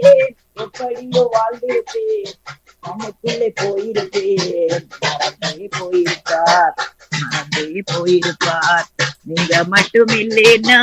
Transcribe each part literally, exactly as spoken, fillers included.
இருப்பேன், எப்படியோ வாழ்ந்திருப்பேன், நமக்குள்ளே போயிருப்பேன், மறந்தே போயிருப்பார், மறந்தே போயிருப்பார், நீங்க மட்டும் இல்லைன்னா.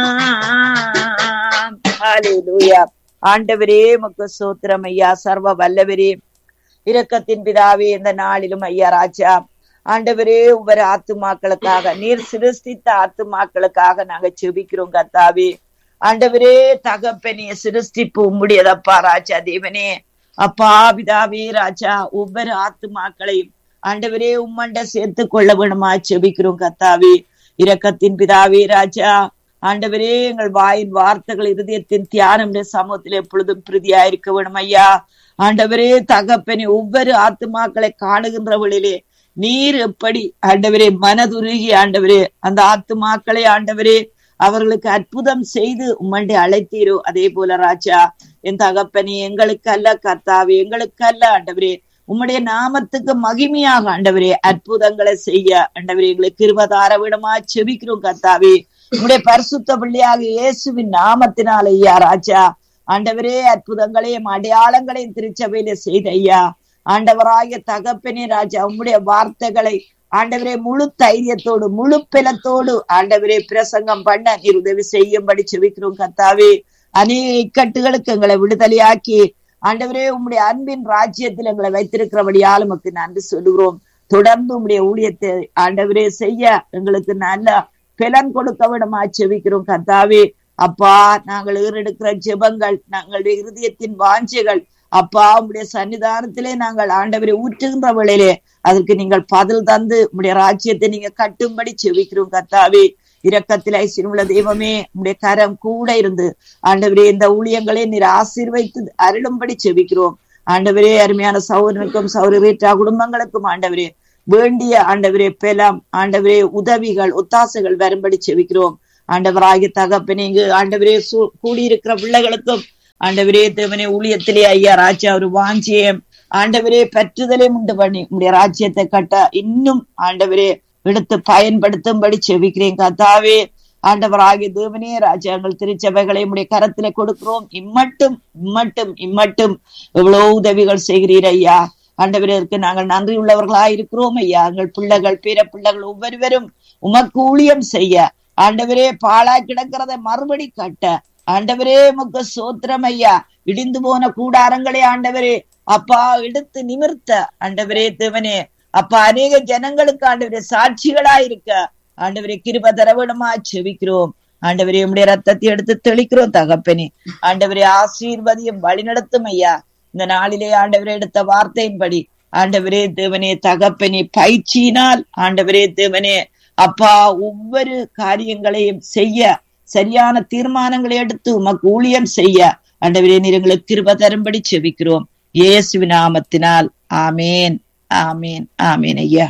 ஹல்லேலூயா. ஆண்டவரே உமக்கு ஸ்தோத்திரம் ஐயா. சர்வ வல்லவரே, இரக்கத்தின் பிதாவே, இந்த நாளிலும் ஐயா ராஜா ஆண்டவரே ஒவ்வொரு ஆத்துமாக்களுக்காக, நீர் சிருஷ்டித்த ஆத்துமாக்களுக்காக நாங்க செபிக்கிறோம் கர்த்தாவே. ஆண்டவரே தகப்பனே, சிருஷ்டிப்பு உம்முடையதப்பா ராஜா தேவனே. அப்பா பிதாவே ராஜா, ஒவ்வொரு ஆத்துமாக்களையும் ஆண்டவரே உம்மண்ட சேர்த்து கொள்ள வேணுமா செபிக்கிறோம் கர்த்தாவே. இரக்கத்தின் பிதாவே ராஜா ஆண்டவரே, எங்கள் வாயின் வார்த்தைகள் இருதயத்தின் தியானம் சமூகத்தில் எப்பொழுதும் பிரதியாயிருக்க வேணும் ஐயா. ஆண்டவரே தகப்பனே, ஒவ்வொரு ஆத்துமாக்களை காணுகின்றவளிலே நீர் எப்படி ஆண்டவரே மனதுருகி ஆண்டவரே அந்த ஆத்துமாக்களை ஆண்டவரே அவர்களுக்கு அற்புதம் செய்து உம்மண்டை அழைத்தீரோ, அதே போல ராஜா என் தகப்பனே, எங்களுக்கு அல்ல கர்த்தாவே, எங்களுக்கு அல்ல ஆண்டவரே, உம்முடைய நாமத்துக்கு மகிமையாக ஆண்டவரே அற்புதங்களை செய்ய ஆண்டவரே எங்களுக்கு கிருபதார விடமா செபிக்கிறோம் கர்த்தாவே. உம்முடைய பரிசுத்த பிள்ளையாக இயேசுவின் நாமத்தினால் ஐயா ராஜா ஆண்டவரே அற்புதங்களையும் அடையாளங்களையும் திருச்சபையில செய்த ஐயா ஆண்டவராகிய தகப்பனே ராஜா, உம்முடைய வார்த்தைகளை ஆண்டவரே முழு தைரியத்தோடு முழு பலத்தோடு ஆண்டவரே பிரசங்கம் பண்ண நீர் உதவி செய்யும்படி செபிக்கிறோம் கர்த்தாவே. அநேக இக்கட்டுகளுக்கு எங்களை விடுதலையாக்கி ஆண்டவரே உம்முடைய அன்பின் ராஜ்யத்தில் எங்களை வைத்திருக்கிறபடியால் உமக்கு நன்றி சொல்லுகிறோம். தொடர்ந்து உம்முடைய ஊழியத்தை ஆண்டவரே செய்ய எங்களுக்கு நல்ல பலன் கொடுக்க விடமா செபிக்கிறோம் கர்த்தாவே. அப்பா, நாங்கள் ஈரெடுக்கிற ஜெபங்கள், நாங்களுடைய இருதயத்தின் வாஞ்சைகள் அப்பா உம்முடைய சன்னிதானத்திலே நாங்கள் ஆண்டவரை ஊற்றுகின்ற வேளையிலே அதற்கு நீங்கள் பதில் தந்து உம்முடைய ராஜ்யத்தை நீங்க கட்டும்படி செபிக்கிறோம் கர்த்தாவே. இரக்கத்தில் ஐஸ்வர்யமுள்ள தெய்வமே, உம்முடைய கரம் கூட இருந்து ஆண்டவரே இந்த ஊழியங்களை நீர் ஆசீர்வைத்து அருளும்படி செபிக்கிறோம் ஆண்டவரே. அருமையான சௌரனுக்கும் சௌரவேற்றா குடும்பங்களுக்கும் ஆண்டவரே வேண்டிய ஆண்டவரே பெலம் ஆண்டவரே உதவிகள் ஒத்தாசைகள் வரும்படி செபிக்கிறோம் ஆண்டவராகிய தகப்பனே. இங்கு ஆண்டவரே கூடியிருக்கிற பிள்ளைகளுக்கும் ஆண்டவரே தேவனே ஊழியத்திலே ஐயா ராஜா ஒரு வாஞ்சியம் ஆண்டவரே பற்றுதலே உண்டு பண்ணி உடைய ராஜ்யத்தை கட்ட இன்னும் ஆண்டவரே எடுத்து பயன்படுத்தும்படி செபிக்கிறேன் கர்த்தாவே. ஆண்டவராகிய தேவனே ராஜா, எங்கள் திருச்சபைகளை உடைய கரத்திலே கொடுக்கிறோம். இம்மட்டும் இம்மட்டும் இம்மட்டும் எவ்வளவு உதவிகள் செய்கிறீர் ஐயா ஆண்டவரே. நாங்கள் நன்றி உள்ளவர்களா இருக்கிறோம் ஐயா. எங்கள் பிள்ளைகள் பேர பிள்ளைகள் ஒவ்வொருவரும் உமக்கு ஊழியம் செய்ய ஆண்டவரே பாழா கிடக்கிறதை மறுபடி கட்ட ஆண்டவரே உமக்கு சோத்திரம் ஐயா. இடிந்து போன கூடாரங்களே ஆண்டவரே அப்பா எடுத்து நிமிர்த்த ஆண்டவரே தேவனே அப்பா அநேக ஜனங்களுக்கு ஆண்டவரே சாட்சிகளா இருக்க ஆண்டவரே கிருபை தரவிடமா செபிக்கிறோம் ஆண்டவரே. உம்முடைய ரத்தத்தை எடுத்து தெளிக்கிறோம் தகப்பனே. ஆண்டவரே ஆசீர்வதியும் வழி நடத்தும் ஐயா. இந்த நாளிலே ஆண்டவரே எடுத்த வார்த்தையின்படி ஆண்டவரே தேவனே தகப்பனே பயிற்சியினால் ஆண்டவரே தேவனே அப்பா ஒவ்வொரு காரியங்களையும் செய்ய சரியான தீர்மானங்களை எடுத்து உமக்கு ஊழியம் செய்ய ஆண்டவரே நீர் எங்களுக்கு கிருபை தரும்படி செபிக்கிறோம் இயேசுவின் நாமத்தினால். ஆமேன் ஆமேன் ஆமேன் ஐயா.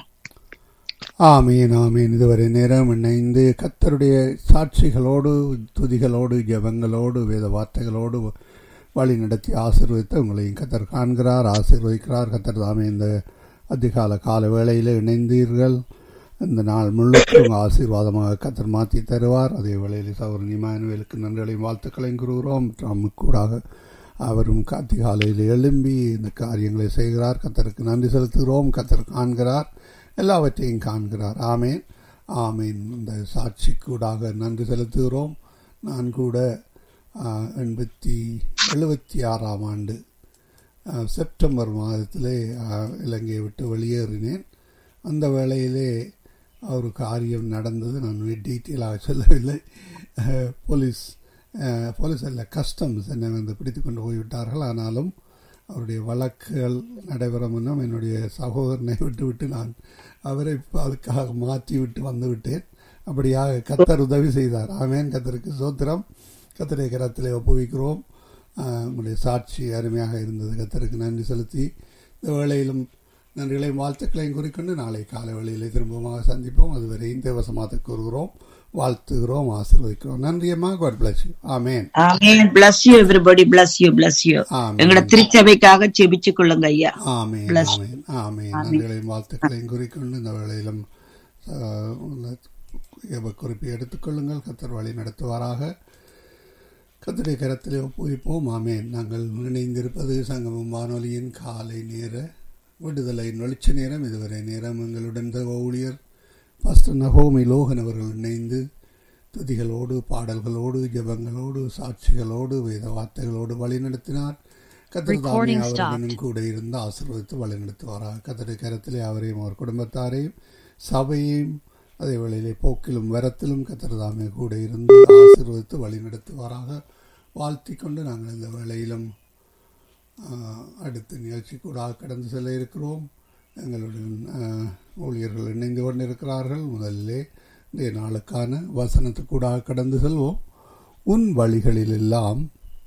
ஆமீன் ஆமீன். இதுவரை நேரம் இணைந்து கர்த்தருடைய சாட்சிகளோடு துதிகளோடு ஜெபங்களோடு வேத வார்த்தைகளோடு வழி நடத்தி ஆசீர்வதித்து உங்களையும் கர்த்தர் காண்கிறார், ஆசீர்வதிக்கிறார். கர்த்தர் தாமே இந்த அதிகால கால வேளையில் இணைந்தீர்கள். இந்த நாள் முழுக்கும் ஆசீர்வாதமாக கர்த்தர் மாற்றி தருவார். அதே வேளையில் சகோதரன் இமானுவேலுக்கு நன்றிகளையும் வாழ்த்துக்களையும் கூறுகிறோம். நமக்கூடாக அவரும் அதிகாலையில் எழும்பி இந்த காரியங்களை செய்கிறார். கர்த்தருக்கு நன்றி செலுத்துகிறோம். கர்த்தர் காண்கிறார், எல்லாவற்றையும் காண்கிறார். ஆமேன் ஆமேன். இந்த சாட்சிக்கூடாக நன்றி செலுத்துகிறோம். நான் கூட எண்பத்தி எழுபத்தி ஆறாம் ஆண்டு செப்டம்பர் மாதத்திலே இலங்கையை விட்டு வெளியேறினேன். அந்த வேளையிலே ஒரு காரியம் நடந்தது. நான் டீட்டெயிலாக சொல்லவில்லை. போலீஸ் போலீஸ் அல்ல கஸ்டம்ஸ் என்னை வந்து பிடித்து கொண்டு போய்விட்டார்கள். ஆனாலும் அவருடைய வழக்குகள் நடைபெற முன்னும் என்னுடைய சகோதரனை விட்டு விட்டு நான் அவரை அதுக்காக மாற்றி விட்டு வந்து விட்டேன். அப்படியாக கர்த்தர் உதவி செய்தார். ஆமேன். கர்த்தருக்கு சோத்திரம். கர்த்தருடைய கரத்திலே ஒப்புவிக்கிறோம். உங்களுடைய சாட்சி அருமையாக இருந்தது. கர்த்தருக்கு நன்றி செலுத்தி இந்த வேளையிலும் நன்றிகளையும் வாழ்த்துக்களையும் குறிக்கொண்டு நாளை காலை வேளையிலே திரும்பமாக சந்திப்போம். அதுவரை இந்த வசமாக கூறுகிறோம், வாழ்த்துகிறோம், ஆசீர்வதிக்கிறோம். நன்றியம்மா. God bless you. Amen. Amen. bless you everybody. bless you bless you. எங்கட திருச்சபைக்காக ஜெபிச்சு கொள்ளுங்க ஐயா. ஆமென் ஆமென் ஆமென். நன்றிகளையும் வாழ்த்துக்களையும் குறிக்கொண்டு இந்த வேளையிலும் குறிப்பை எடுத்துக்கொள்ளுங்கள். கர்த்தர் வழி நடத்துவாராக. கர்த்தருடைய கரத்திலே ஒப்புவிப்போம். ஆமென். நாங்கள் இணைந்திருப்பது சங்கமம் வானொலியின் காலை நேர விடுதலை வெளிச்ச நேரம். இதுவரை நேரம் எங்களுடன் தேவ ஊழியர் பாஸ்டர் நகோமி லோகன் அவர்கள் இணைந்து துதிகளோடு பாடல்களோடு ஜெபங்களோடு சாட்சிகளோடு வேத வார்த்தைகளோடு வழிநடத்தினார். கர்த்தர் தாமே அவருடனும் கூட இருந்து ஆசீர்வதித்து வழிநடத்துவாராக. கர்த்தருடைய கரத்திலே அவரையும் அவர் குடும்பத்தாரையும் சபையையும் அதே வேளையிலே போக்கிலும் வரத்திலும் கர்த்தர் தாமே கூட இருந்து ஆசீர்வதித்து வழிநடத்துவாராக. வாழ்த்தி கொண்டு நாங்கள் இந்த வேளையிலும் அடுத்த நிகழ்ச்சி கூட கடந்து செல்ல இருக்கிறோம். எங்களுடன் ஊழியர்கள் இணைந்து கொண்டிருக்கிறார்கள். முதலிலே இந்த நாளுக்கான வசனத்துக்கூட கடந்து செல்வோம். உன் வழிகளில் எல்லாம்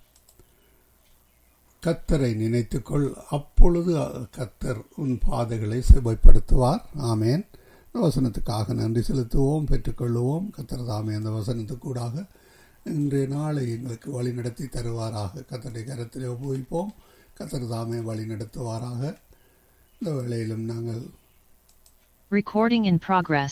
கர்த்தரை நினைத்துக்கொள், அப்பொழுது கர்த்தர் உன் பாதைகளை செவ்வாய்ப்படுத்துவார். ஆமேன். வசனத்துக்காக நன்றி செலுத்துவோம், பெற்றுக்கொள்ளுவோம். கர்த்தர் தாமே அந்த வசனத்துக்கூடாக இன்றைய நாளை எங்களுக்கு வழி நடத்தி தருவாராக. கர்த்தருடைய கரத்திலே ஒப்புவிப்போம். கர்த்தர் தாமே வழி நடத்துவாராக. இந்த வேளையிலும் நாங்கள் Recording in progress.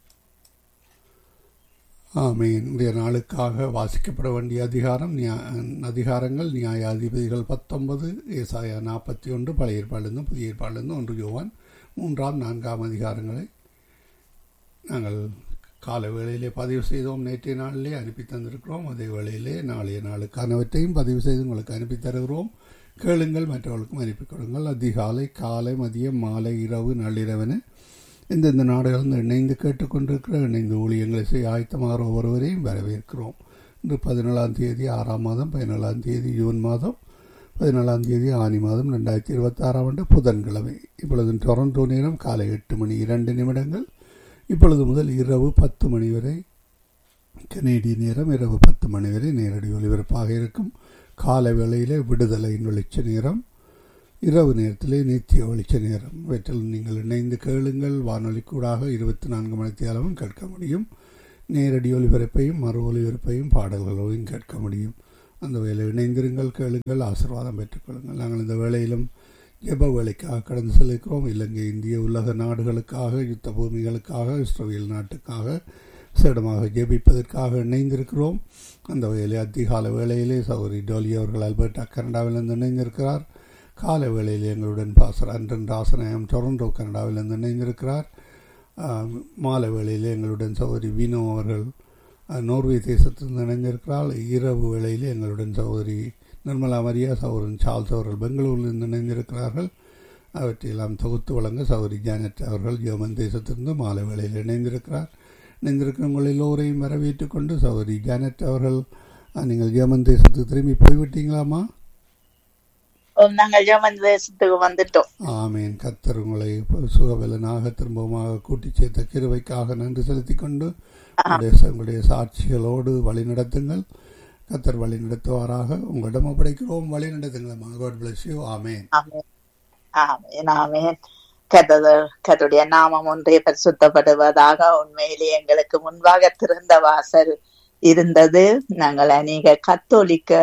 ஆமீன். இன்றைய நாளுக்காக வாசிக்கப்பட வேண்டிய அதிகாரம் அதிகாரங்கள் நியாயாதிபதிகள் பத்தொன்பது, ஏசாயா நாற்பத்தி ஒன்று, பழைய ஏற்பாடிலிருந்து புதிய ஏற்பாடிலிருந்து ஒன்று யோவான் மூன்றாம் நான்காம் அதிகாரங்களை நாங்கள் கால வேளையிலே பதிவு செய்தோம். நேற்றைய நாளிலே அனுப்பி தந்திருக்கிறோம். அதே வேளையிலே நாளைய நாளுக்கானவற்றையும் பதிவு செய்து உங்களுக்கு அனுப்பி தருகிறோம். கேளுங்கள், மற்றவர்களுக்கும் அனுப்பி கொடுங்கள். அதிகாலை, காலை, மதியம், மாலை, இரவு, நள்ளிரவென இந்தந்த நாடுகளில் இணைந்து கேட்டுக்கொண்டிருக்கிற இணைந்து ஊழியங்களை செய்ய ஆயத்தமாக ஒவ்வொருவரையும் வரவேற்கிறோம். இன்று பதினேழாம் தேதி ஆறாம் மாதம் பதினேழாம் தேதி ஜூன் மாதம் பதினேழாம் தேதி ஆனி மாதம் ரெண்டாயிரத்தி இருபத்தி ஆறாம் ஆண்டு புதன்கிழமை. இப்பொழுது டொரண்டோ நேரம் காலை எட்டு மணி இரண்டு நிமிடங்கள். இப்பொழுது முதல் இரவு பத்து மணி வரை கனேடிய நேரம் இரவு பத்து மணி வரை நேரடி ஒலிபரப்பாக இருக்கும். காலை வேளையிலே விடுதலையின் வெளிச்ச நேரம், இரவு நேரத்திலே நித்திய வெளிச்ச நேரம். இவற்றில் நீங்கள் இணைந்து கேளுங்கள். வானொலி கூடாக இருபத்தி நான்கு மணி நேரமும் கேட்க முடியும். நேரடி ஒலிபரப்பையும் மறு ஒலிபரப்பையும் பாடல்களோடையும் கேட்க முடியும். அந்த வேளையில் இணைந்திருங்கள், கேளுங்கள், ஆசீர்வாதம் பெற்றுக்கொள்ளுங்கள். நாங்கள் இந்த வேளையிலும் ஜெப வேலைக்காக கடந்து செல்கிறோம். இலங்கை, இந்திய, உலக நாடுகளுக்காக, யுத்த பூமிகளுக்காக, இஸ்ரவேல் நாட்டுக்காக சேடமாக ஜெபிப்பதற்காக இணைந்திருக்கிறோம். அந்த வேலை அதிகால வேளையிலே சௌரி டோலி அவர்கள் அல்பர்டா கனடாவிலிருந்து இணைந்திருக்கிறார். காலை வேளையில் எங்களுடன் பாசர் அன்றன் ராசநாயம் டொரண்டோ கனடாவிலிருந்து இணைந்திருக்கிறார். மாலை வேளையில் எங்களுடன் சகோதரி வினோ அவர்கள் நோர்வே தேசத்திலிருந்து இணைந்திருக்கிறார். இரவு வேளையில் எங்களுடன் சகோதரி நிர்மலா மரியா, சகோதரன் சார்ல்ஸ் அவர்கள் பெங்களூரிலிருந்து இணைந்திருக்கிறார்கள். அவற்றையெல்லாம் தொகுத்து வழங்க சகோதரி ஜானட் அவர்கள் ஜெர்மன் தேசத்திலிருந்து மாலை வேளையில் இணைந்திருக்கிறார். இணைந்திருக்கிறவங்கள் எல்லோரையும் வரவேற்றுக் கொண்டு சகோதரி ஜானட் அவர்கள், நீங்கள் ஜெர்மன் தேசத்துக்கு திரும்பி போய்விட்டீங்களாமா? நாங்கள் ஜெர்மன் தேசத்துக்கு வந்துட்டோம். ஆமீன். கர்த்தர் உங்களை சுகபலனாக திரும்பமாக கூட்டி சேர்த்த கிருபைக்காக நன்றி செலுத்தி கொண்டு உங்களுடைய சாட்சிகளோடு வழி நடத்துங்கள். கர்த்தர் வழி நடத்துவாராக. உங்களிடம் ஒப்படைக்கிறோம். வழி நடத்துங்கள். God bless you. ஆமேன். ஆமேன். ஆமேன். கர்த்தருடைய நாமம் ஒன்றே பரிசுத்தப்படுவதாக. உண்மையிலே எங்களுக்கு முன்பாக திறந்த வாசல் இருந்தது. நாங்கள் அநேக கத்தோலிக்க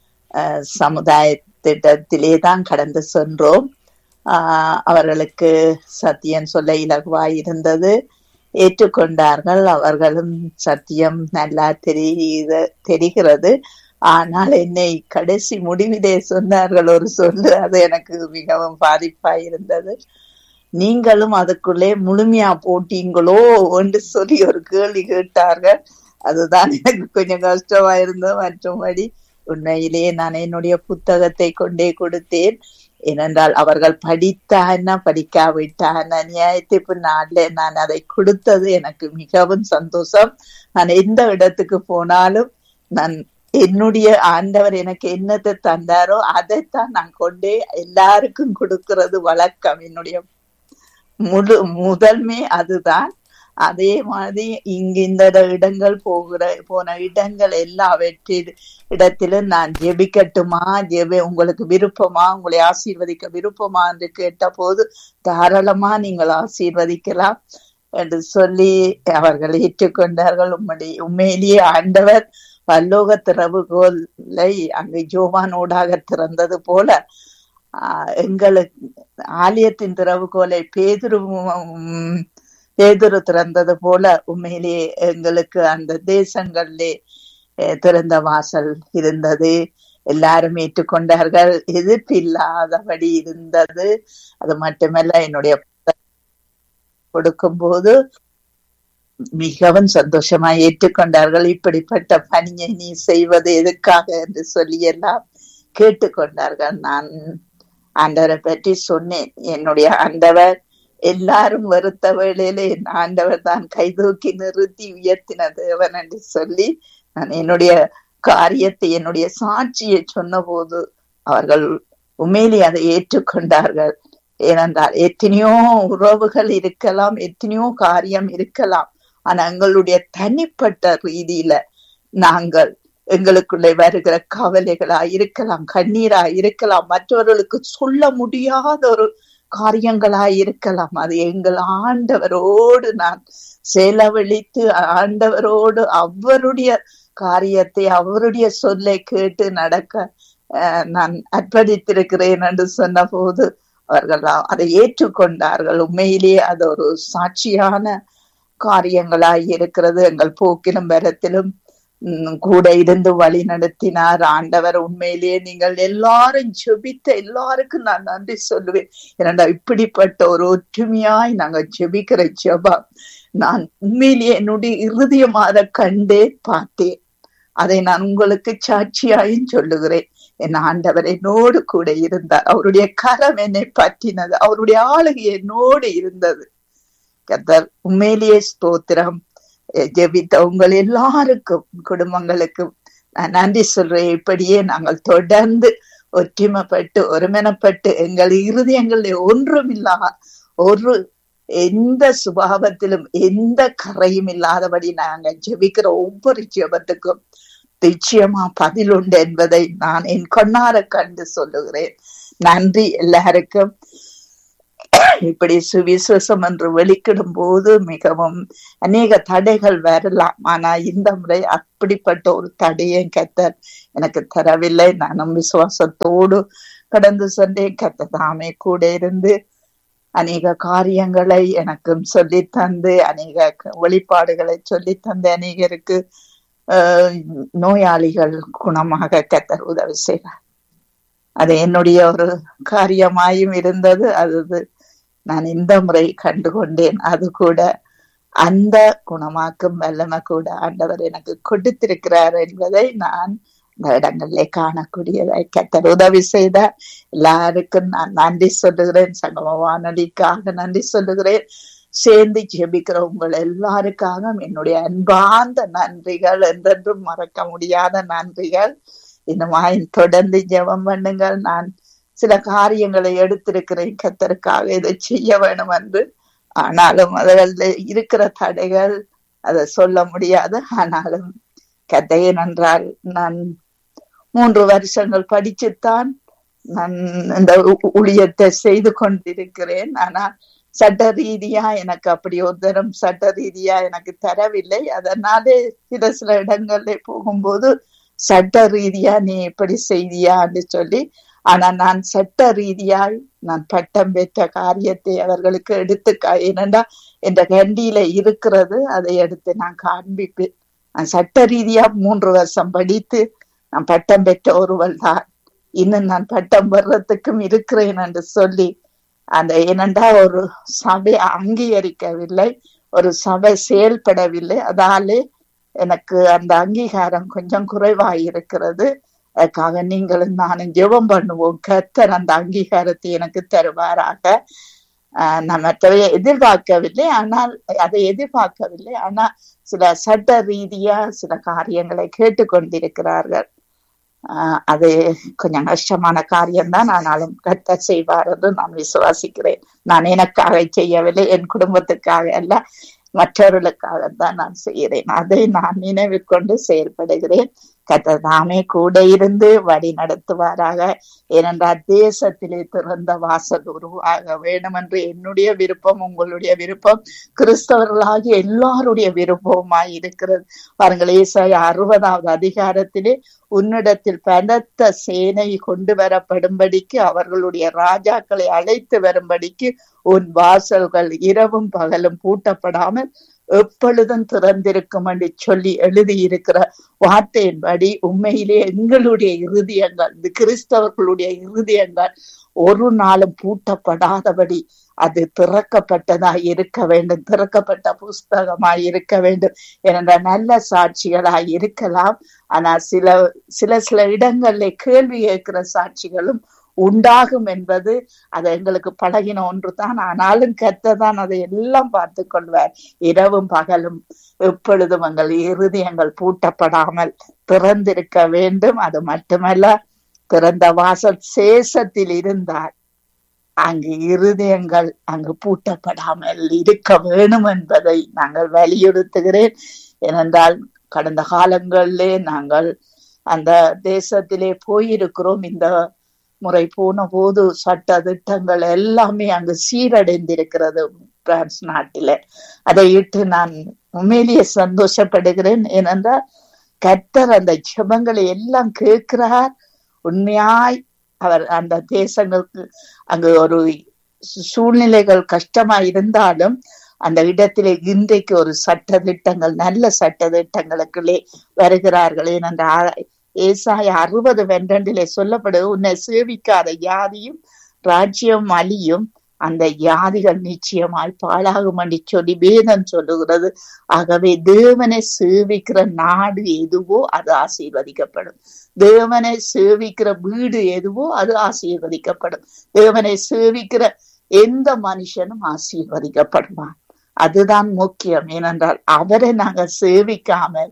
சமுதாயத்திடத்திலே தான் கடந்து சென்றோம். ஆஹ் அவர்களுக்கு சத்தியம் சொல்ல இலகுவாய் இருந்தது. ஏற்றுக்கொண்டார்கள். அவர்களும் சத்தியம் நல்லா தெரிய தெரிகிறது. ஆனால் என்னை கடைசி முடிவிலே சொன்னார்கள் ஒரு சொல்லு. அது எனக்கு மிகவும் பாதிப்பாய் இருந்தது. நீங்களும் அதுக்குள்ளே முழுமையா போட்டீங்களோ என்று சொல்லி ஒரு கேள்வி கேட்டார்கள். அதுதான் எனக்கு கொஞ்சம் கஷ்டமா இருந்தது. மற்றபடி உண்மையிலேயே நான் என்னுடைய புத்தகத்தை கொண்டே கொடுத்தேன். ஏனென்றால் அவர்கள் படித்தான படிக்காவிட்டான நியாயத்திற்கு நாள்ல நான் அதை கொடுத்தது எனக்கு மிகவும் சந்தோஷம். நான் எந்த இடத்துக்கு போனாலும் நான் என்னுடைய ஆண்டவர் எனக்கு என்னத்தை தந்தாரோ அதைத்தான் நான் கொண்டே எல்லாருக்கும் கொடுக்கிறது வழக்கம். என்னுடைய முழு முதன்மை அதுதான். அதே மாதிரி இங்கு இந்த இடங்கள் போகிற போன இடங்கள் எல்லா வெற்றி இடத்திலும் நான் ஜெபிக்கட்டுமா, ஜெப உங்களுக்கு விருப்பமா, உங்களை ஆசீர்வதிக்க விருப்பமா என்று கேட்ட போது தாராளமா நீங்கள் ஆசீர்வதிக்கலாம் என்று சொல்லி அவர்கள் ஏற்றுக்கொண்டார்கள். உண்மையிலேயே உண்மையிலேயே ஆண்டவர் பல்லோக திறவுகோலை அங்கு ஜோவானோடாக திறந்தது போல ஆஹ் எங்களுக்கு ஆலயத்தின் திறவுகோலை பேதுரு பேதுரு திறந்தது போல உண்மையிலேயே எங்களுக்கு அந்த தேசங்களிலே திறந்த வாசல் இருந்தது. எல்லாரும் ஏற்றுக்கொண்டார்கள். எதிர்ப்பில்லாதபடி இருந்தது. அது மட்டுமல்ல, என்னுடைய கொடுக்கும் போது மிகவும் சந்தோஷமா ஏற்றுக்கொண்டார்கள். இப்படிப்பட்ட பணியை நீ செய்வது எதுக்காக என்று சொல்லி எல்லாம் கேட்டுக்கொண்டார்கள். நான் ஆண்டவரை பற்றி சொன்னேன். என்னுடைய ஆண்டவர் எல்லாரும் வெறுத்த வேளையில என் ஆண்டவர் தான் கைதூக்கி நிறுத்தி உயர்த்தின தேவன் என்று சொல்லி நான் என்னுடைய காரியத்தை, என்னுடைய சாட்சியை சொன்ன போது அவர்கள் உண்மையிலே அதை ஏற்றுக்கொண்டார்கள். ஏனென்றால் எத்தனையோ உறவுகள் இருக்கலாம், எத்தனையோ காரியம் இருக்கலாம். ஆனா எங்களுடைய தனிப்பட்ட ரீதியில நாங்கள் எங்களுக்குள்ளே வருகிற கவலைகளா இருக்கலாம், கண்ணீரா இருக்கலாம், மற்றவர்களுக்கு சொல்ல முடியாத ஒரு காரியங்களா இருக்கலாம். அது எங்கள் ஆண்டவரோடு நான் செலவழித்து ஆண்டவரோடு அவருடைய காரியத்தை, அவருடைய சொல்லை கேட்டு நடக்க நான் அர்ப்பணித்திருக்கிறேன் என்று சொன்ன போது அவர்கள் அதை ஏற்றுக்கொண்டார்கள். உண்மையிலேயே அது ஒரு சாட்சியான காரியங்களாய் இருக்கிறது. எங்கள் போக்கிலும் வரத்திலும் கூட இருந்து வழி நடத்தினார் ஆண்டவர். உண்மையிலேயே நீங்கள் எல்லாரும் ஜெபித்த எல்லாருக்கும் நான் நன்றி சொல்லுவேன். ஏன்னா இப்படிப்பட்ட ஒரு ஒற்றுமையாய் நாங்கள் ஜெபிக்கிற ஜெபம் நான் உண்மையிலேயே என்னுடைய இருதயமாக கண்டே பார்த்தேன். அதை நான் உங்களுக்கு சாட்சியாயும் சொல்லுகிறேன். என் ஆண்டவர் என்னோடு கூட இருந்தார். அவருடைய கரம் என்னை பற்றினது. அவருடைய ஆளுகை என்னோடு இருந்தது. கர்த்தர் உண்மையிலேயே ஸ்தோத்திரம். ஜெபித்த உங்கள் எல்லாருக்கும், குடும்பங்களுக்கும் நான் நன்றி சொல்றேன். இப்படியே நாங்கள் தொடர்ந்து ஒற்றுமைப்பட்டு ஒருமனப்பட்டு எங்கள் இருதயங்களில் ஒன்றும் இல்லா ஒரு எந்த சுபாவத்திலும் எந்த கரையும் இல்லாதபடி நாங்கள் ஜெபிக்கிற ஒவ்வொரு ஜெபத்துக்கும் நிச்சயமா பதில் உண்டு என்பதை நான் என் கண்ணார கண்டு சொல்லுகிறேன். நன்றி எல்லாருக்கும். இப்படி சுவிசேஷம் என்று வெளிக்கிடும் போது மிகவும் அநேக தடைகள் வரலாம். ஆனா இந்த முறை அப்படிப்பட்ட ஒரு தடையை கர்த்தர் எனக்கு தரவில்லை. நானும் விசுவாசத்தோடு கடந்து சென்றேன். கர்த்தர் தாமே கூட இருந்து அநேக காரியங்களை எனக்கும் சொல்லி தந்து, அநேக வெளிப்பாடுகளை சொல்லி தந்து, அநேகருக்கு ஆஹ் நோயாளிகள் குணமாக கர்த்தர் உதவி செய்தார். அது என்னுடைய ஒரு காரியமாயும் இருந்தது. அது நான் இந்த முறை கண்டுகொண்டேன். அது கூட அந்த குணமாக்கும் வல்லமை கூட ஆண்டவர் எனக்கு கொடுத்திருக்கிறார் என்பதை நான் இந்த இடங்களிலே காணக்கூடியதை கர்த்தர் உதவி செய்தார். எல்லாருக்கும் நான் நன்றி சொல்லுகிறேன். சங்கம வானொலிக்காக நன்றி சொல்லுகிறேன். சேர்ந்து ஜெபிக்கிற உங்கள் எல்லாருக்காக என்னுடைய அன்பார்ந்த நன்றிகள், என்றென்றும் மறக்க முடியாத நன்றிகள். இன்னுமாய் தொடர்ந்து ஜெபம் பண்ணுங்கள். நான் சில காரியங்களை எடுத்திருக்கிறேன் கர்த்தருக்காக இதை செய்ய வேணும் என்று. ஆனாலும் அதில் இருக்கிற தடைகள் அதை சொல்ல முடியாது. ஆனாலும் கதையை நன்றால் நான் மூன்று வருஷங்கள் படிச்சுத்தான் நான் இந்த ஊழியத்தை செய்து கொண்டிருக்கிறேன். ஆனா சட்ட ரீதியா எனக்கு அப்படி ஒரு தரம் சட்ட ரீதியா எனக்கு தரவில்லை. அதனாலே சில சில இடங்கள்ல போகும்போது சட்ட ரீதியா நீ எப்படி செய்தியான்னு சொல்லி, ஆனா நான் சட்ட ரீதியாய் நான் பட்டம் பெற்ற காரியத்தை அவர்களுக்கு எடுத்து, ஏனென்றா என்ற கண்டியில இருக்கிறது, அதை எடுத்து நான் காண்பிப்பேன். நான் சட்ட ரீதியா மூன்று வருஷம் படித்து நான் பட்டம் பெற்ற ஒருவள் தான். இன்னும் நான் பட்டம் பெறத்துக்கும் இருக்கிறேன் என்று சொல்லி, அந்த ஏனென்றா ஒரு சபை அங்கீகரிக்கவில்லை, ஒரு சபை செயல்படவில்லை. அதாலே எனக்கு அந்த அங்கீகாரம் கொஞ்சம் குறைவாயிருக்கிறது. அதுக்காக நீங்களும் நானும் ஜெபம் பண்ணுவோம். கர்த்தர் அந்த அங்கீகாரத்தை எனக்கு தருவாராக. ஆஹ் நான் மற்றவையை எதிர்பார்க்கவில்லை, ஆனால் அதை எதிர்பார்க்கவில்லை ஆனா சில சட்ட ரீதியா சில காரியங்களை கேட்டுக்கொண்டிருக்கிறார்கள். ஆஹ் அது கொஞ்சம் கஷ்டமான காரியம்தான். ஆனாலும் கர்த்தர் செய்வார் என்று நான் விசுவாசிக்கிறேன். நான் எனக்காக செய்யவில்லை, என் குடும்பத்துக்காக அல்ல, மற்றவர்களுக்காகத்தான் நான் செய்கிறேன். அதை நான் நினைவு கொண்டு செயல்படுகிறேன். கர்த்தர் தாமே கூட இருந்து வழி நடத்துவாராக. ஏனென்றால் தேசத்திலே திறந்த வாசல் உருவாக வேண்டும் என்று என்னுடைய விருப்பம், உங்களுடைய விருப்பம், கிறிஸ்தவர்களாகிய எல்லாருடைய விருப்பமாய் இருக்கிறது. பாருங்கள், ஏசாயா அறுபதாவது அதிகாரத்திலே உன்னிடத்தில் பலத்த சேனை கொண்டு வரப்படும்படிக்கு, அவர்களுடைய ராஜாக்களை அழைத்து வரும்படிக்கு உன் வாசல்கள் இரவும் பகலும் பூட்டப்படாமல் எப்பொழுதும் திறந்திருக்கும் என்று சொல்லி எழுதியிருக்கிற வார்த்தையின்படி உண்மையிலே எங்களுடைய இருதயங்கள், இந்த கிறிஸ்தவர்களுடைய இருதயங்கள் ஒரு நாளும் பூட்டப்படாதபடி அது திறக்கப்பட்டதாய் இருக்க வேண்டும், திறக்கப்பட்ட புஸ்தகமாய் இருக்க வேண்டும் என்ற நல்ல சாட்சிகளாய் இருக்கலாம். ஆனால் சில சில சில இடங்களிலே கேள்வி கேட்கிற சாட்சிகளும் உண்டாகும் என்பது அது எங்களுக்கு பழகின ஒன்றுதான். ஆனாலும் கர்த்தர் அதை எல்லாம் பார்த்து கொள்வார். இரவும் பகலும் எப்பொழுதும் எங்கள் இருதயங்கள் பூட்டப்படாமல் திறந்திருக்க வேண்டும். அது மட்டுமல்ல, திறந்த வாசல் சேசத்தில் இருந்தால் அங்கு இருதயங்கள் அங்கு பூட்டப்படாமல் இருக்க வேணும் என்பதை நாங்கள் வலியுறுத்துகிறேன். ஏனென்றால் கடந்த காலங்களிலே நாங்கள் அந்த தேசத்திலே போயிருக்கிறோம். இந்த முறை போன போது சட்ட திட்டங்கள் எல்லாமே அங்கு சீரடைந்திருக்கிறது பிரான்ஸ் நாட்டில. அதை இட்டு நான் உண்மையிலேயே சந்தோஷப்படுகிறேன். ஏனென்றால் கர்த்தர் அந்த ஜெபங்களை எல்லாம் கேட்கிறார். உண்மையாய் அவர் அந்த தேசங்களுக்கு அங்கு ஒரு சூழ்நிலைகள் கஷ்டமா இருந்தாலும் அந்த இடத்திலே இன்றைக்கு ஒரு சட்ட திட்டங்கள், நல்ல சட்ட திட்டங்களுக்குள்ளே வருகிறார்கள். ஏனென்றால் ஏசாயா அறுபது வென்றண்டிலே சொல்லப்படுது, உன்னை சேவிக்காத யாதியும் ராஜ்யம் அழியும், அந்த யாதிகள் நிச்சயமாய் பாழாகும் என்று சொல்லி வேதம் சொல்லுகிறது. ஆகவே தேவனை சேவிக்கிற நாடு எதுவோ அது ஆசீர்வதிக்கப்படும். தேவனை சேவிக்கிற வீடு எதுவோ அது ஆசீர்வதிக்கப்படும். தேவனை சேவிக்கிற எந்த மனுஷனும் ஆசீர்வதிக்கப்படுவான். அதுதான் முக்கியம். ஏனென்றால் அவரை நாங்கள் சேவிக்காமல்,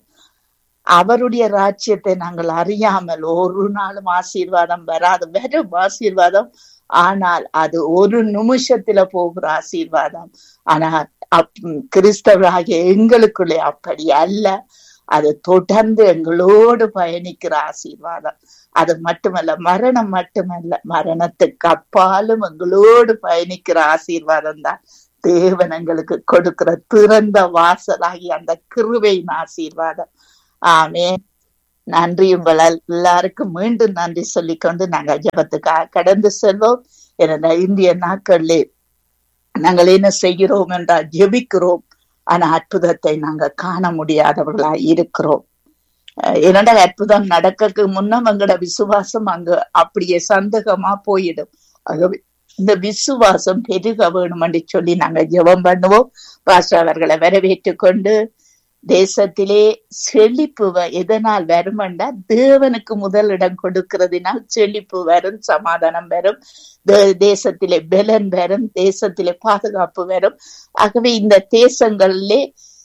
அவருடைய ராஜ்யத்தை நாங்கள் அறியாமல் ஒரு நாளும் ஆசீர்வாதம் வராது. வெறும் ஆசீர்வாதம், ஆனால் அது ஒரு நிமிஷத்துல போகிற ஆசீர்வாதம். ஆனால் கிறிஸ்தவராகிய எங்களுக்குள்ளே அப்படி அல்ல. அது தொடர்ந்து எங்களோடு பயணிக்கிற ஆசீர்வாதம். அது மட்டுமல்ல, மரணம் மட்டுமல்ல, மரணத்துக்கு அப்பாலும் எங்களோடு பயணிக்கிற ஆசீர்வாதம் தான் தேவன் எங்களுக்கு கொடுக்கிற திறந்த வாசலாகி அந்த கிருபையின் ஆசீர்வாதம். ஆமே. நன்றி. உங்கள் எல்லாருக்கும் மீண்டும் நன்றி சொல்லிக்கொண்டு நாங்கள் ஜெபத்துக்காக கடந்து செல்வோம். என இந்திய நாட்களிலே நாங்கள் என்ன செய்கிறோம் என்றால் ஜெபிக்கிறோம், ஆனா அற்புதத்தை நாங்க காண முடியாதவர்களா இருக்கிறோம். இரண்டாவது அற்புதம் நடக்க முன்னம் எங்களோட விசுவாசம் அங்கு அப்படியே சந்தேகமா போயிடும். ஆகவே இந்த விசுவாசம் பெருக வேணும் என்று சொல்லி நாங்க ஜெபம் பண்ணுவோம். பாஸ்டர் அவர்களை வரவேற்று கொண்டு, தேசத்திலே செழிப்பு எதனால் வருமெண்டா தேவனுக்கு முதலிடம் கொடுக்கிறதுனால் செழிப்பு வரும், சமாதானம் வரும், தேசத்திலே பலன் வரும், தேசத்திலே பாதுகாப்பு வரும். ஆகவே இந்த தேசங்களிலே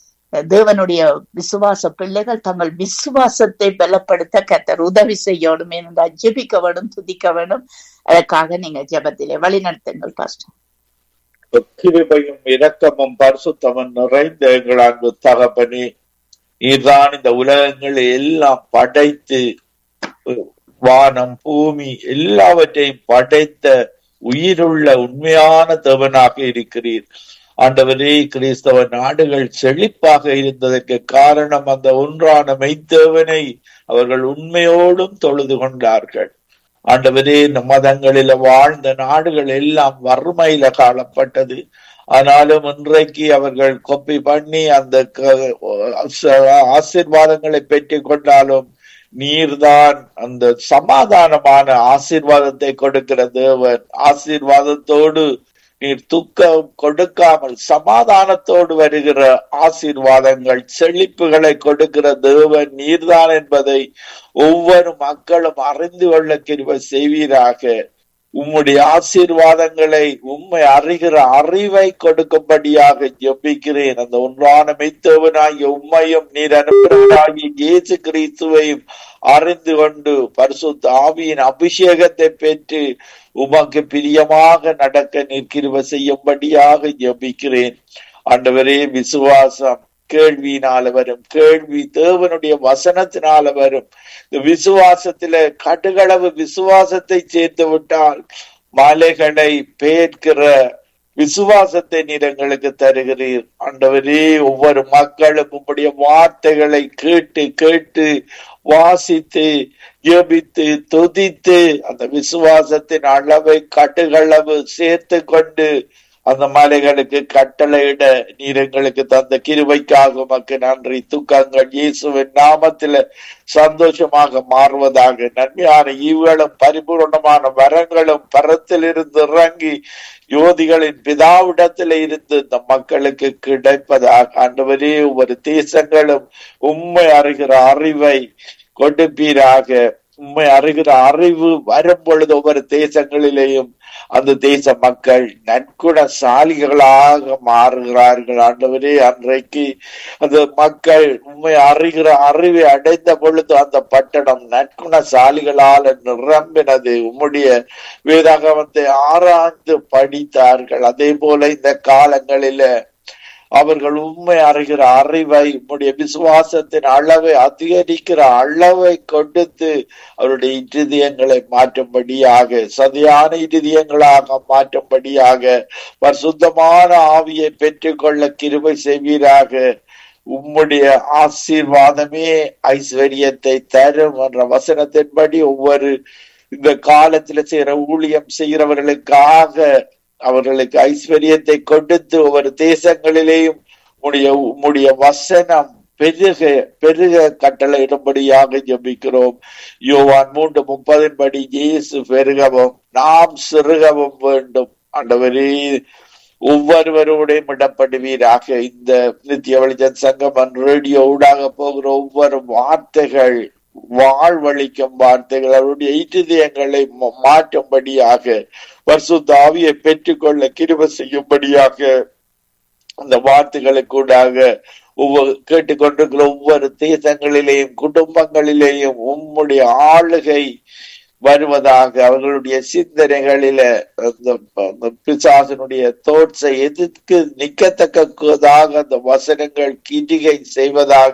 தேவனுடைய விசுவாச பிள்ளைகள் தங்கள் விசுவாசத்தை பலப்படுத்த கர்த்தர் உதவி செய்யணும். என்றால் ஜெபிக்க வேணும், துதிக்க வேணும். அதற்காக நீங்க ஜெபத்திலே வழி நடத்துங்கள் பாஸ்டர். கிருபையும் இரக்கமும் பரிசுத்தமும் நிறைந்த எங்கள் அன்பு தகப்பனே, நீர்தான் இந்த உலகங்களை எல்லாம் படைத்து வானம் பூமி எல்லாவற்றையும் படைத்த உயிருள்ள உண்மையான தேவனாக இருக்கிறீர். ஆண்டவரே, கிறிஸ்தவ நாடுகள் செழிப்பாக இருந்ததற்கு காரணம் அந்த ஒன்றான மெய்த்தேவனை அவர்கள் உண்மையோடும் தொழுது கொண்டார்கள். ஆண்டவரே, இந்த மதங்களில வாழ்ந்த நாடுகள் எல்லாம் வறுமையில காணப்பட்டது. ஆனாலும் இன்றைக்கு அவர்கள் கொப்பி பண்ணி அந்த ஆசீர்வாதங்களை பெற்றுக் கொண்டாலும் நீர்தான் அந்த சமாதானமான ஆசீர்வாதத்தை கொடுக்கிற தேவன். ஆசீர்வாதத்தோடு நீர் துக்கம் கொடுக்காமல் சமாதானத்தோடு வருகிற ஆசீர்வாதங்கள், செழிப்புகளை கொடுக்கிற தேவன் நீர்தான் என்பதை ஒவ்வொரு மக்களும் அறிந்து கொள்ள கிருபை செய்வீராக. உம்முடைய ஆசீர்வாதங்களை உம்மை அறிகிற அறிவை கொடுக்கும்படியாக ஜெபிக்கிறேன். அந்த ஒன்றான மெய்த்தேவனாகிய உம்மையும் நீர் அனுப்புவராகிய இயேசு கிறிஸ்துவையும் அறிந்து கொண்டு பரிசுத்த ஆவியின் அபிஷேகத்தை பெற்று உமக்கு பிரியமாக நடக்க நீர் கிருபை செய்யும்படியாக ஜெபிக்கிறேன். ஆண்டவரே, விசுவாசம் கேள்வியினால வரும், கேள்வி தேவனுடைய வசனத்தினால வரும். விசுவாசத்தில கடுகளவு விசுவாசத்தை சேர்த்து விட்டால் மலைகளை பெயர்க்கிற விசுவாசத்தை நீர் எங்களுக்கு தருகிறீர். ஆண்டவரே, ஒவ்வொரு மக்களும் உம்முடைய வார்த்தைகளை கேட்டு கேட்டு வாசித்து ஜெபித்து துதித்து அந்த விசுவாசத்தின் அளவை கடுகளவு சேர்த்து கொண்டு அந்த மலைகளுக்கு கட்டளையிட நீர் எங்களுக்கு தந்த கிருபைக்காக உமக்கு நன்றி. துக்கங்கள் இயேசுவின் நாமத்தில சந்தோஷமாக மாறுவதாக. நன்மையான ஈவுகளும் பரிபூர்ணமான வரங்களும் பரத்திலிருந்து இறங்கி யோதிகளின் பிதாவிடத்தில் இருந்து இந்த மக்களுக்கு கிடைப்பதாக. ஆண்டவரே, ஒவ்வொரு தேசங்களும் உம்மை அறிகிற அறிவை கொடுப்பீராக. உண்மை அறிகிற அறிவு வரும் பொழுது ஒவ்வொரு தேசங்களிலேயும் அந்த தேச மக்கள் நற்குணசாலிகளாக மாறுகிறார்கள். ஆண்டவரே, அன்றைக்கு அந்த மக்கள் உண்மை அறிகிற அறிவை அடைந்த பொழுது அந்த பட்டணம் நற்குணசாலிகளால் நிரம்பினது. உம்முடைய வேதாகமத்தை ஆராய்ந்து படித்தார்கள். அதே போல இந்த காலங்களில அவர்கள் உண்மை அறிகிற அறிவை உம்முடைய விசுவாசத்தின் அளவை அதிகரிக்கிற அளவை கொடுத்து அவருடைய இருதயங்களை மாற்றும்படியாக, சதியான இருதயங்களாக மாற்றும்படியாக பரிசுத்தமான ஆவியை பெற்றுக்கொள்ள கிருபை செய்வீராக. உம்முடைய ஆசீர்வாதமே ஐஸ்வர்யத்தை தரும் என்ற வசனத்தின்படி ஒவ்வொரு இந்த காலத்துல செய்யற ஊழியம் செய்கிறவர்களுக்காக அவர்களுக்கு ஐஸ்வர்யத்தை கொடுத்து ஒவ்வொரு தேசங்களிலேயும் உடைய உம்முடைய வசனம் பெருக பெருக கட்டளையிடும்படியாக ஜெபிக்கிறோம். யோவான் மூன்று முப்பதின் படி இயேசு பெருகவும் நாம் சிறுகவும் வேண்டும். ஆண்டவரே, ஒவ்வொருவரோடையும் இடப்படுவீராக. இந்த நித்திய வெளிச்சம் சங்கம் ரேடியோ ஊடாக போகிற ஒவ்வொரு வார்த்தைகள் வாழ்வழிக்கும் வார்த்தைகள் அவருடைய இருதயங்களை மாற்றும்படியாக, பரிசுத்த ஆவியை பெற்றுக்கொள்ள கிருபை செய்யும்படியாக அந்த வார்த்தைகளுக்கூடாக ஒவ்வொரு கேட்டுக்கொண்டிருக்கிற ஒவ்வொரு தேசங்களிலேயும் குடும்பங்களிலேயும் உம்முடைய ஆளுகை வருவதாக. அவர்களுடைய சிந்தனைகளில அந்த பிசாசனுடைய தோற்றை எதிர்த்து நிக்கத்தக்கதாக அந்த வசனங்கள் கிரிகை செய்வதாக.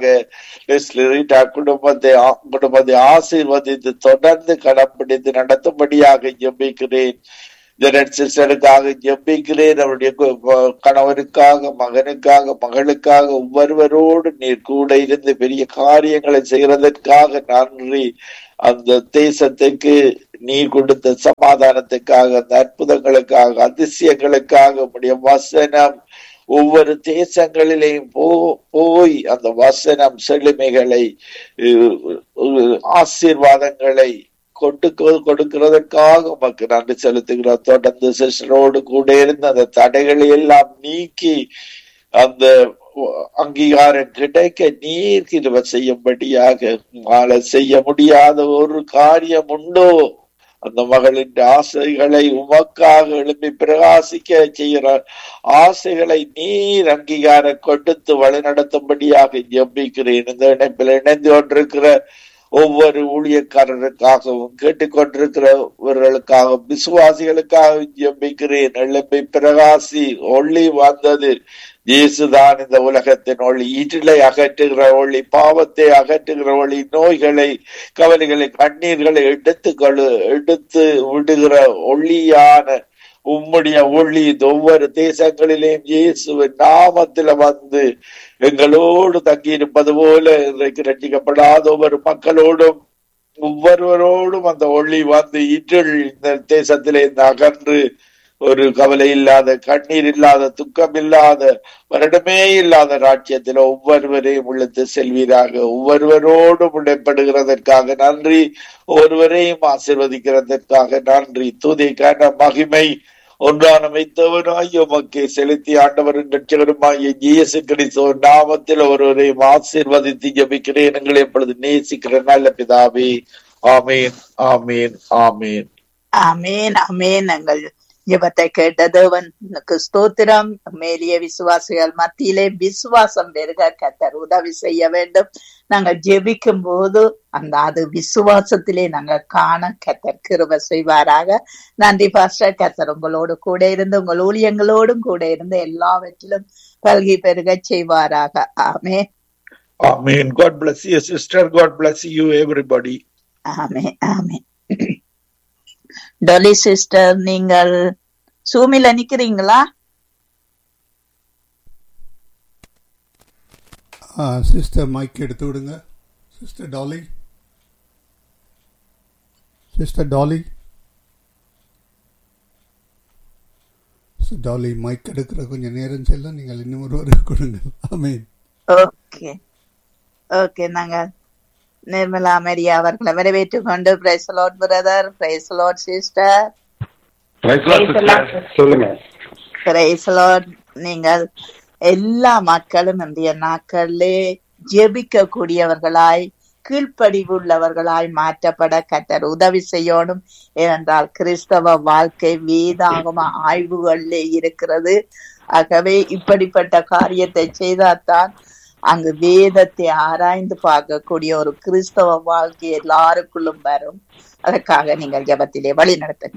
குடும்பத்தை குடும்பத்தை ஆசீர்வதித்து தொடர்ந்து கடைப்பிடித்து நடத்தும்படியாக ஜெபிக்கிறேன். சிஸ்டருக்காக ஜெபிக்கிறேன். அவருடைய கணவருக்காக, மகனுக்காக, மகளுக்காக ஒவ்வொருவரோடு நீர் கூட இருந்து பெரிய காரியங்களை செய்யறதற்காக நன்றி. அந்த தேசத்துக்கு நீர் கொடுத்த சமாதானத்துக்காக, அந்த அற்புதங்களுக்காக, அதிசயங்களுக்காக உம்முடைய வசனம் ஒவ்வொரு தேசங்களிலேயும் போ போய் அந்த வசனம் செழுமைகளை ஆசீர்வாதங்களை கொண்டு கொடுக்கிறதற்காக உமக்கு நன்றி செலுத்துகிறோம். தொடர்ந்து சிஸ்டரோடு கூட இருந்து அந்த தடைகளை எல்லாம் நீக்கி அந்த அங்கீகாரம் கிடைக்க நீர் கிருபை செய்யும்படியாக. உங்களால செய்ய முடியாத ஒரு காரியம் உண்டோ? அந்த மகளின் ஆசைகளை உமக்காக எழுப்பி பிரகாசிக்க செய்கிற ஆசைகளை நீர் அங்கீகாரம் கொடுத்து வழிநடத்தும்படியாக ஜெபிக்கிறேன். இந்த இணைப்பில் இணைந்து கொண்டிருக்கிற ஒவ்வொரு ஊழியக்காரருக்காகவும் கேட்டுக்கொண்டிருக்கிறவர்களுக்காக விசுவாசிகளுக்காக ஜெபிக்கிறேன். எழுப்பி பிரகாசி. ஒளி வந்தது. இயேசுதான் இந்த உலகத்தின் ஒளி. இருளை அகற்றுகிற ஒளி, பாவத்தை அகற்றுகிற ஒளி, நோய்களை, கவலைகளை, கண்ணீர்களை எடுத்து கொழு எடுத்து விடுகிற ஒளியான உம்முடைய ஒளி ஒவ்வொரு தேசங்களிலேயும் இயேசுவின் நாமத்தில வந்து எங்களோடு தங்கி இருப்பது போல இன்றைக்கு ரட்சிக்கப்படாத ஒவ்வொரு மக்களோடும் ஒவ்வொருவரோடும் அந்த ஒளி வந்து இருள் இந்த தேசத்திலே அகன்று ஒரு கவலை இல்லாத, கண்ணீர் இல்லாத, துக்கம் இல்லாத, வருடமே இல்லாத ராஜ்யத்தில் ஒவ்வொருவரையும் உள்ளத்து செல்வீராக. ஒவ்வொருவரோடும் உடைப்படுகிறதற்காக நன்றி. ஒவ்வொருவரையும் ஆசீர்வதிக்கிறதற்காக நன்றி. துதிக்கான மகிமை ஒன்றான மைத்தவனாய் உமக்கு செலுத்தி ஆண்டவரின் ரட்சகருமாகிய இயேசு கிறிஸ்து நாமத்தில் ஒருவரையும் ஆசீர்வதித்து ஜெபிக்கிறேன். எங்களை எப்பொழுது நேசிக்கிற நல்ல பிதாவே. ஆமேன், ஆமேன், ஆமேன், ஆமேன், ஆமேன். எங்கள் ஜெபத்தை கேட்ட தேவனுக்கு ஸ்தோத்திரம். மேலிய விசுவாசிகள் மத்தியிலே விசுவாசம் பெருக கர்த்தர் உதவி செய்ய வேண்டும். நாங்கள் ஜெபிக்கும் போது அந்த அது விசுவாசத்திலே நாங்கள் காண கர்த்தர் கிருபை செய்வாராக. நன்றி பாஸ்டர். கர்த்தர் உங்களோடு கூட இருந்து உங்கள் ஊழியங்களோடும் கூட இருந்து எல்லாவற்றிலும் பல்கி பெருக செய்வாராக. ஆமென், ஆமென். God bless you sister. God bless you everybody. Amen, amen. டொலி sister, நீங்கள் சூமில நிக்கிறீங்களா? சிஸ்டர் மைக் எடுத்து விடுங்க. Sister tally, sister tally, tally mic எடுக்கிற கொஞ்சம் நேரம் செல்ல நீங்கள் இன்னும் ஒருவரை கொடுங்கள். ஆமென். ஓகே ஓகே நாங்க நிர்மலா மரியா அவர்களை வரவேற்றுக் கொண்டு praise the Lord brother, praise the Lord sister. சொல்லுங்க. Praise the Lord. நீங்கள் எல்லா மக்களும் இந்திய நாட்களிலே ஜெபிக்க கூடியவர்களாய் கீழ்ப்படிவுள்ளவர்களாய் மாற்றப்பட கர்த்தர் உதவி செய்யணும். ஏனென்றால் கிறிஸ்தவ வாழ்க்கை வேதாகம ஆய்வுகளிலே இருக்கிறது. ஆகவே இப்படிப்பட்ட காரியத்தை செய்தால்தான் அங்கு வேதத்தை ஆராய்ந்து பார்க்கக்கூடிய ஒரு கிறிஸ்தவ வாழ்க்கை எல்லாருக்குள்ளும் வரும். அதற்காக நீங்கள் ஜெபத்திலே வழி நடத்துங்க.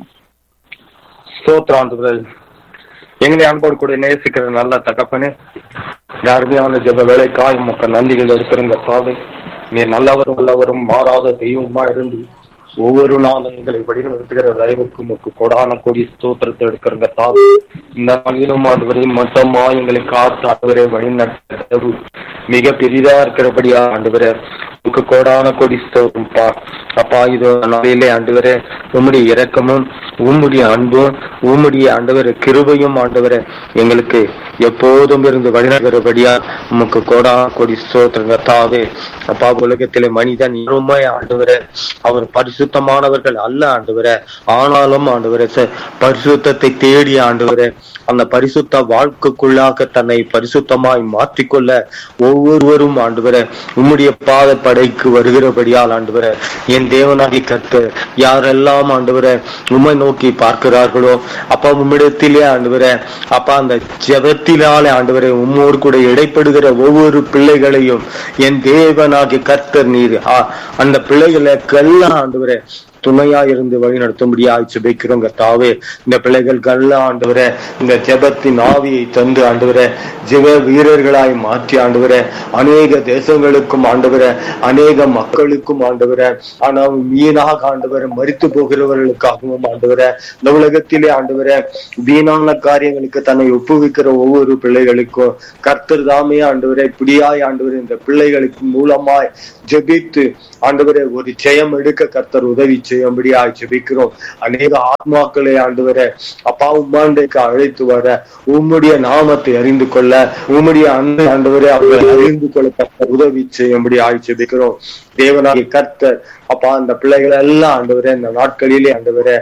ஸ்தோத்திரம். எங்களை அன்போடு கூட நேசிக்கிற நல்ல தகப்பனே, யாருமையான ஜெப வேலைக்காய் மக்கள் நன்றிகள் எடுக்கிறங்க சாவை. நீ நல்லவரும் நல்லவரும் மாறாத தெய்வமா இருந்து ஒவ்வொரு நாளும் எங்களை வழிநடத்துகிற தயவுக்கு முக்கு கொடான கொடி ஸ்தோத்திரத்தை எடுக்கிறங்க சாவை. இந்த மனிதனும் ஆண்டவரை மொத்தமா எங்களை காத்து ஆண்டவரை வழிநடத்த மிக பெரிதா இருக்கிறபடியா ஆண்டவரை உக்கு கோடான கொடி ஸ்தோத்திரம்ப்பா. அப்பா இது நாளையிலே ஆண்டவரே உம்முடைய இரக்கமும் உம்முடைய அன்பும் உம்முடைய ஆண்டவரை கிருபையும் ஆண்டவரை எங்களுக்கு எப்போதும் இருந்து வழிநடக்கிறபடியா உமக்கு கோடா கொடி ஸ்தோத்திரங்க தாவே. அப்பா உலகத்திலே மனிதன் இருமை ஆண்டவரே அவர் பரிசுத்தமானவர்கள் அல்ல ஆண்டவரே, ஆனாலும் ஆண்டவரே பரிசுத்தத்தை தேடி ஆண்டவரே அந்த பரிசுத்த வாழ்க்கைக்குள்ளாக தன்னை பரிசுத்தமாய் மாற்றிக்கொள்ள ஒவ்வொருவரும் ஆண்டவரே உம்முடைய பாத படைக்கு வருகிறபடியால் ஆண்டவரே என் தேவனாகி கர்த்தர் யாரெல்லாம் ஆண்டவரே உம்மை நோக்கி பார்க்கிறார்களோ அப்பா உம்மிடத்திலே ஆண்டவரே அப்பா அந்த ஜெபத்தினாலே ஆண்டவரே உம்மோடு கூட இடைப்படுகிற ஒவ்வொரு பிள்ளைகளையும் என் தேவனாகி கர்த்தர் நீர் அந்த பிள்ளைகளுக்கெல்லாம் ஆண்டவரே துணையா இருந்து வழி நடத்தும்படியாய் ஜெபிக்கிறோங்க தாவே. இந்த பிள்ளைகள் ஆண்டவரே இந்த ஜெபத்தின் ஆவியை தந்து ஆண்டவரே ஜெப வீரர்களாய் மாற்றி ஆண்டவரே அநேக தேசங்களுக்கும் ஆண்டவரே அநேக மக்களுக்கும் ஆண்டவரே ஆனால் வீணாக ஆண்டவரை மரித்து போகிறவர்களுக்காகவும் ஆண்டவரே இந்த உலகத்திலே ஆண்டவரே வீணான காரியங்களுக்கு தன்னை ஒப்புவிக்கிற ஒவ்வொரு பிள்ளைகளுக்கும் கர்த்தர் தாமே ஆண்டவரே இப்படியாய் ஆண்டவரே இந்த பிள்ளைகளுக்கு மூலமாய் ஜெபித்து ஆண்டவரே ஒரு ஜெயம் எடுக்க கர்த்தர் உதவி செய்யும்படியாய் ஜெபிக்கிறோம். அநேக ஆத்மாக்களை ஆண்டவரே அப்பா உம்மாண்டைக்கு அழைத்து வர உம்முடைய நாமத்தை அறிந்து கொள்ள உம்முடைய அன்பை ஆண்டவரே அவர்களை அறிந்து கொள்ள கர்த்தர் உதவி செய்யும்படியாய் ஜெபிக்கிறோம். தேவனாகிய கர்த்தர் அப்பா அந்த பிள்ளைகள் எல்லாம் ஆண்டவரே இந்த நாட்களிலே ஆண்டவரே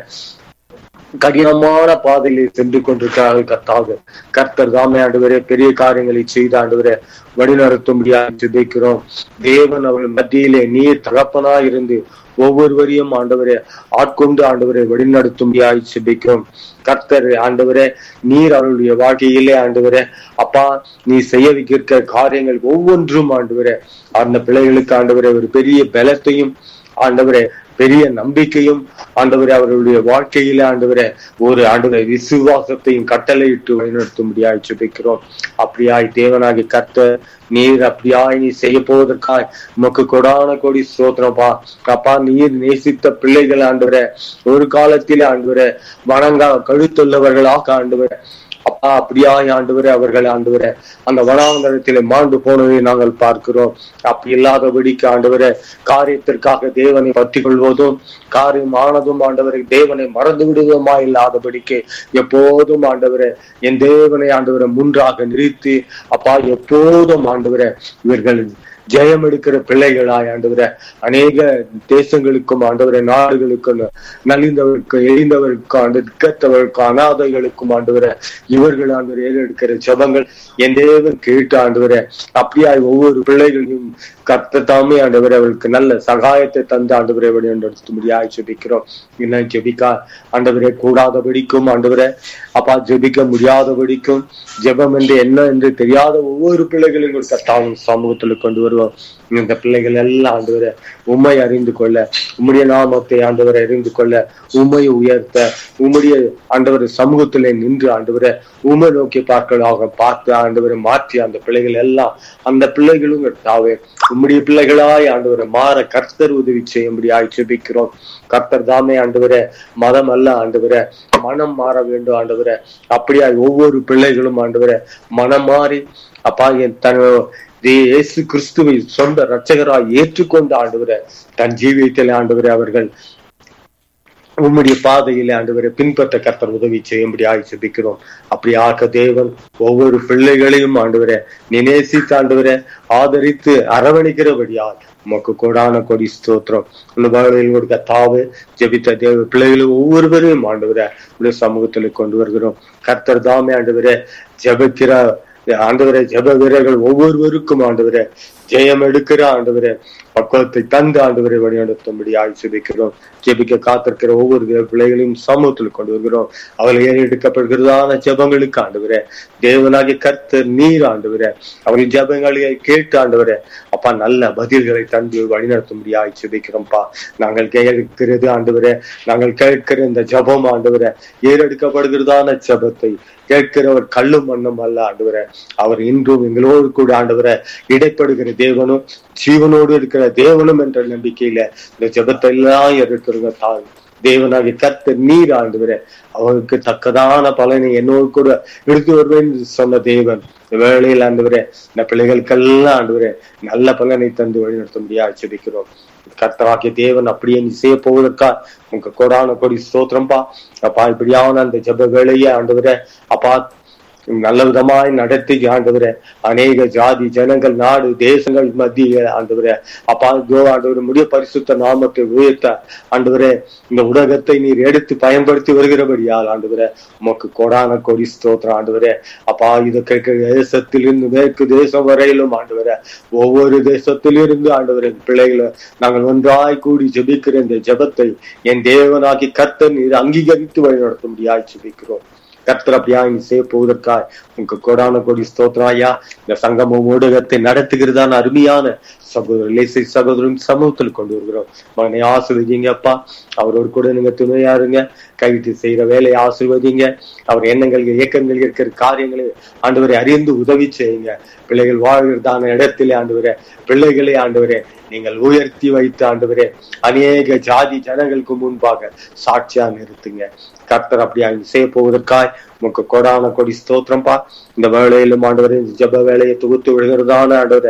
கடினமான பாதையில் சென்று கொண்டிருக்கிறார்கள். கர்த்தாக கர்த்தர் தாமே ஆண்டவரே பெரிய காரியங்களை செய்து ஆண்டவரே வழிநடத்தும்படியாக ஜெபிக்கிறோம். தேவன் அவர்கள் மத்தியிலே நீர் தகப்பனா இருந்து ஒவ்வொருவரையும் ஆண்டவரே ஆட்கொண்டு ஆண்டவரை வழிநடத்தும்படியாக ஜெபிக்கிறோம். கர்த்தர் ஆண்டவரே நீர் அவருடைய வாழ்க்கையிலே ஆண்டவரே அப்பா நீ செய்ய வைக்கிற காரியங்கள் ஒவ்வொன்றும் ஆண்டவரே அந்த பிள்ளைகளுக்கு ஆண்டவரே ஒரு பெரிய பலத்தையும் ஆண்டவரே பெரிய நம்பிக்கையும் ஆண்டவரே அவர்களுடைய வாழ்க்கையில ஆண்டவரே ஒரு ஆண்டவரை விசுவாசத்தையும் கட்டளையிட்டு வழிநடத்தும்படியாய் ஜெபிக்கிறோம். அப்படியாய் தேவனாகி கர்த்தர் நீர் அப்படியாய் நீ செய்ய போவதற்காய் உமக்கு கொடான கோடி ஸ்தோத்திரப்பா. அப்பா நீர் நேசித்த பிள்ளைகள் ஆண்டவரே ஒரு காலத்திலே ஆண்டவரே வணங்கா கழுத்துள்ளவர்களாக ஆண்டவரே அப்பா அப்படியாய் ஆண்டவரே அவர்கள் ஆண்டவரே அந்த வனாந்தரத்திலே மாண்டு போனதை நாங்கள் பார்க்கிறோம். அப்படி இல்லாதபடிக்கு ஆண்டவரே காரியத்திற்காக தேவனை பற்றி கொள்வதும் காரியம் ஆனதும் ஆண்டவரை தேவனை மறந்து விடுவதுமா இல்லாதபடிக்கு எப்போதும் ஆண்டவரே என் தேவனை ஆண்டவரை முன்றாக நிறுத்தி அப்பா எப்போதும் ஆண்டவரே இவர்கள் ஜெயம் எடுக்கிற பிள்ளைகளாய் ஆண்டவரே அநேக தேசங்களுக்கும் ஆண்டவரே நாடுகளுக்கும் நலிந்தவருக்கும் எரிந்தவருக்கும் ஆண்டு திக்கத்தவருக்கும் அநாதைகளுக்கும் ஆண்டவரே இவர்கள் ஆண்டவரை ஏறெடுக்கிற ஜெபங்கள் என் தேவன் கேட்டு ஆண்டவரே அப்படியாய் ஒவ்வொரு பிள்ளைகளையும் கர்த்தர் தாமே ஆண்டவரே அவர்களுக்கு நல்ல சகாயத்தை தந்து ஆண்டவரை வழிநடத்தும்படியாய் ஜெபிக்கிறோம். இன்னும் ஜெபிக்கா ஆண்டவரே கூடாதபடிக்கும் ஆண்டவரே அப்பா ஜெபிக்க முடியாதபடிக்கும் ஜெபம் என்று என்ன என்று தெரியாத ஒவ்வொரு பிள்ளைகளையும் கர்த்தாவின் சமூகத்துல கொண்டு வருவோம். இந்த பிள்ளைகள் எல்லாம் ஆண்டவரை உம்மை அறிந்து கொள்ள உம்முடைய நாமத்தை ஆண்டவரை அறிந்து கொள்ள உம்மை உயர்த்த உம்முடைய ஆண்டவர் சமூகத்திலே நின்று ஆண்டவரை உம்மை நோக்கி பார்க்கலாக பார்த்து ஆண்டவரை மாற்றி அந்த பிள்ளைகள் எல்லாம் அந்த பிள்ளைகளும் தாவே உம்முடைய பிள்ளைகளாய் ஆண்டவரை மாற கர்த்தர் உதவி செய்யும்படியாய் ஜெபிக்கிறோம். கர்த்தர் தாமே ஆண்டவரே மதம் அல்ல ஆண்டவரே மனம் மாற வேண்டும் ஆண்டவரே அப்படியாய் ஒவ்வொரு பிள்ளைகளும் ஆண்டவரே மனம் மாறி அப்பா என் தன் இயேசு கிறிஸ்துவை சொந்த இரட்சகராய் ஏற்றுக்கொண்டு ஆண்டவரே தன் ஜீவியத்தில் ஆண்டவரே அவர்கள் உம்முடைய பாதையிலே ஆண்டவரை பின்பற்ற கர்த்தர் உதவி செய்யும்படியாக ஜெபிக்கிறோம். அப்படியாக தேவன் ஒவ்வொரு பிள்ளைகளையும் ஆண்டவரை நிநேசித்து ஆண்டவரை ஆதரித்து அரவணைக்கிறபடியால் உமக்கு கோடான கொடி ஸ்தோத்திரம். இந்த வேளையில் கொடுக்க தாவு ஜெபித்த தேவ பிள்ளைகளும் ஒவ்வொருவரையும் ஆண்டவரை உடைய சமூகத்துல கொண்டு வருகிறோம். கர்த்தர் தாமே ஆண்டவரை ஜெபிக்கிற ஆண்டவரை ஜெப வீரர்கள் ஒவ்வொருவருக்கும் ஆண்டவரை ஜெயம் எடுக்கிற ஆண்டவரை பக்குவத்தை தந்து ஆண்டவரை வழிநடத்தும்படி ஆட்சேபிக்கிறோம். ஜெபிக்க காத்திருக்கிற ஒவ்வொரு பிள்ளைகளையும் சமூகத்தில் கொண்டு வருகிறோம். அவர்கள் ஏறெடுக்கப்படுகிறதான ஜெபங்களுக்கு ஆண்டவரை தேவனாகிய கர்த்தர் நீர் ஆண்டவரை அவர்கள் ஜெபங்களை கேட்டு ஆண்டவரை அப்பா நல்ல பதில்களை தந்து வழிநடத்தும்படி ஆட்சேபிக்கிறோம்ப்பா. நாங்கள் கேட்கிறது ஆண்டவரை நாங்கள் கேட்கிற இந்த ஜெபம் ஆண்டவரை ஏறெடுக்கப்படுகிறதான ஜெபத்தை கேட்கிறவர் கல்லும் மண்ணும் அல்ல ஆண்டவரை. அவர் இன்றும் எங்களோடு கூட ஆண்டவரை இடைப்படுகிற தேவனும் ஜீவனோடு இருக்கிற தேவனும் என்ற நம்பிக்கையில இந்த ஜெபத்தை எல்லாம் எடுக்கிறவங்க தாய் தேவனாகிய கர்த்தர் நீர் ஆண்டவரை அவருக்கு தக்கதான பலனை என்னோடு கூட எடுத்து வருவேன் சொன்ன தேவன் வேளையில் ஆண்டவரை இந்த பிள்ளைகளுக்கெல்லாம் ஆண்டவரை நல்ல பலனை தந்து வழிநடத்த முடியாது ஜெபிக்கிறோம். கர்த்தராகிய தேவன் அப்படியே நீ செய்ய போவதற்கா உங்க கோடான கொடி ஸ்தோத்திரம்பா. அப்பா இப்படியான அந்த ஜெப வேளையே ஆண்டவரை அப்பா நல்ல விதமாய் நடத்தி ஆண்டவரை அநேக ஜாதி ஜனங்கள் நாடு தேசங்கள் மத்திய ஆண்டவரை அப்பா கோ ஆண்டவரை முடிய பரிசுத்த நாமத்தை உயர்த்த ஆண்டவரை இந்த உலகத்தை நீர் எடுத்து பயன்படுத்தி வருகிறபடியால் ஆண்டவரை உமக்கு கோடான கொடி ஸ்தோத்திரம் ஆண்டவரை. அப்பா இதை கேட்கிற தேசத்திலிருந்து மேற்கு தேசம் வரையிலும் ஆண்டவரை ஒவ்வொரு தேசத்திலிருந்து ஆண்டவரை பிள்ளைகளை நாங்கள் ஒன்றாய் கூடி ஜெபிக்கிற இந்த ஜெபத்தை என் தேவனாகி கர்த்தர் நீர் அங்கீகரித்து வழிநடத்த முடியாது ஜெபிக்கிறோம். கர்த்தர் அப்படியா நீ செய்ய போவதற்காய் உங்க கோடான கொடி ஸ்தோத்திரம் ஐயா. இந்த சங்கம ஊடகத்தை நடத்துகிறதான அருமையான சகோதரர் லேசை சகோதரன் சமூகத்தில் கொண்டு வருகிறோம். மகனை ஆசீர்வதிங்க அப்பா. அவரோடு கூட நீங்க துணையா இருங்க. கைவிட்டு செய்யற வேலையை ஆசீர்வதிங்க. அவர் எண்ணங்கள் இயக்கங்கள் இருக்கிற காரியங்களை ஆண்டவரை அறிந்து உதவி செய்யுங்க. பிள்ளைகள் வாழ்கிறதான இடத்திலே ஆண்டவரே பிள்ளைகளை ஆண்டவரே நீங்கள் உயர்த்தி வைத்து ஆண்டவரே அநேக ஜாதி ஜனங்களுக்கு முன்பாக சாட்சியா நிறுத்துங்க. கர்த்தர் அப்படியா செய்ய போவதற்காய் உங்க கொடான கொடி ஸ்தோத்திரம்பா. இந்த வேலையிலும் ஆண்டவரே ஜெப வேலையை தொகுத்து விடுகிறதான ஆண்டவரே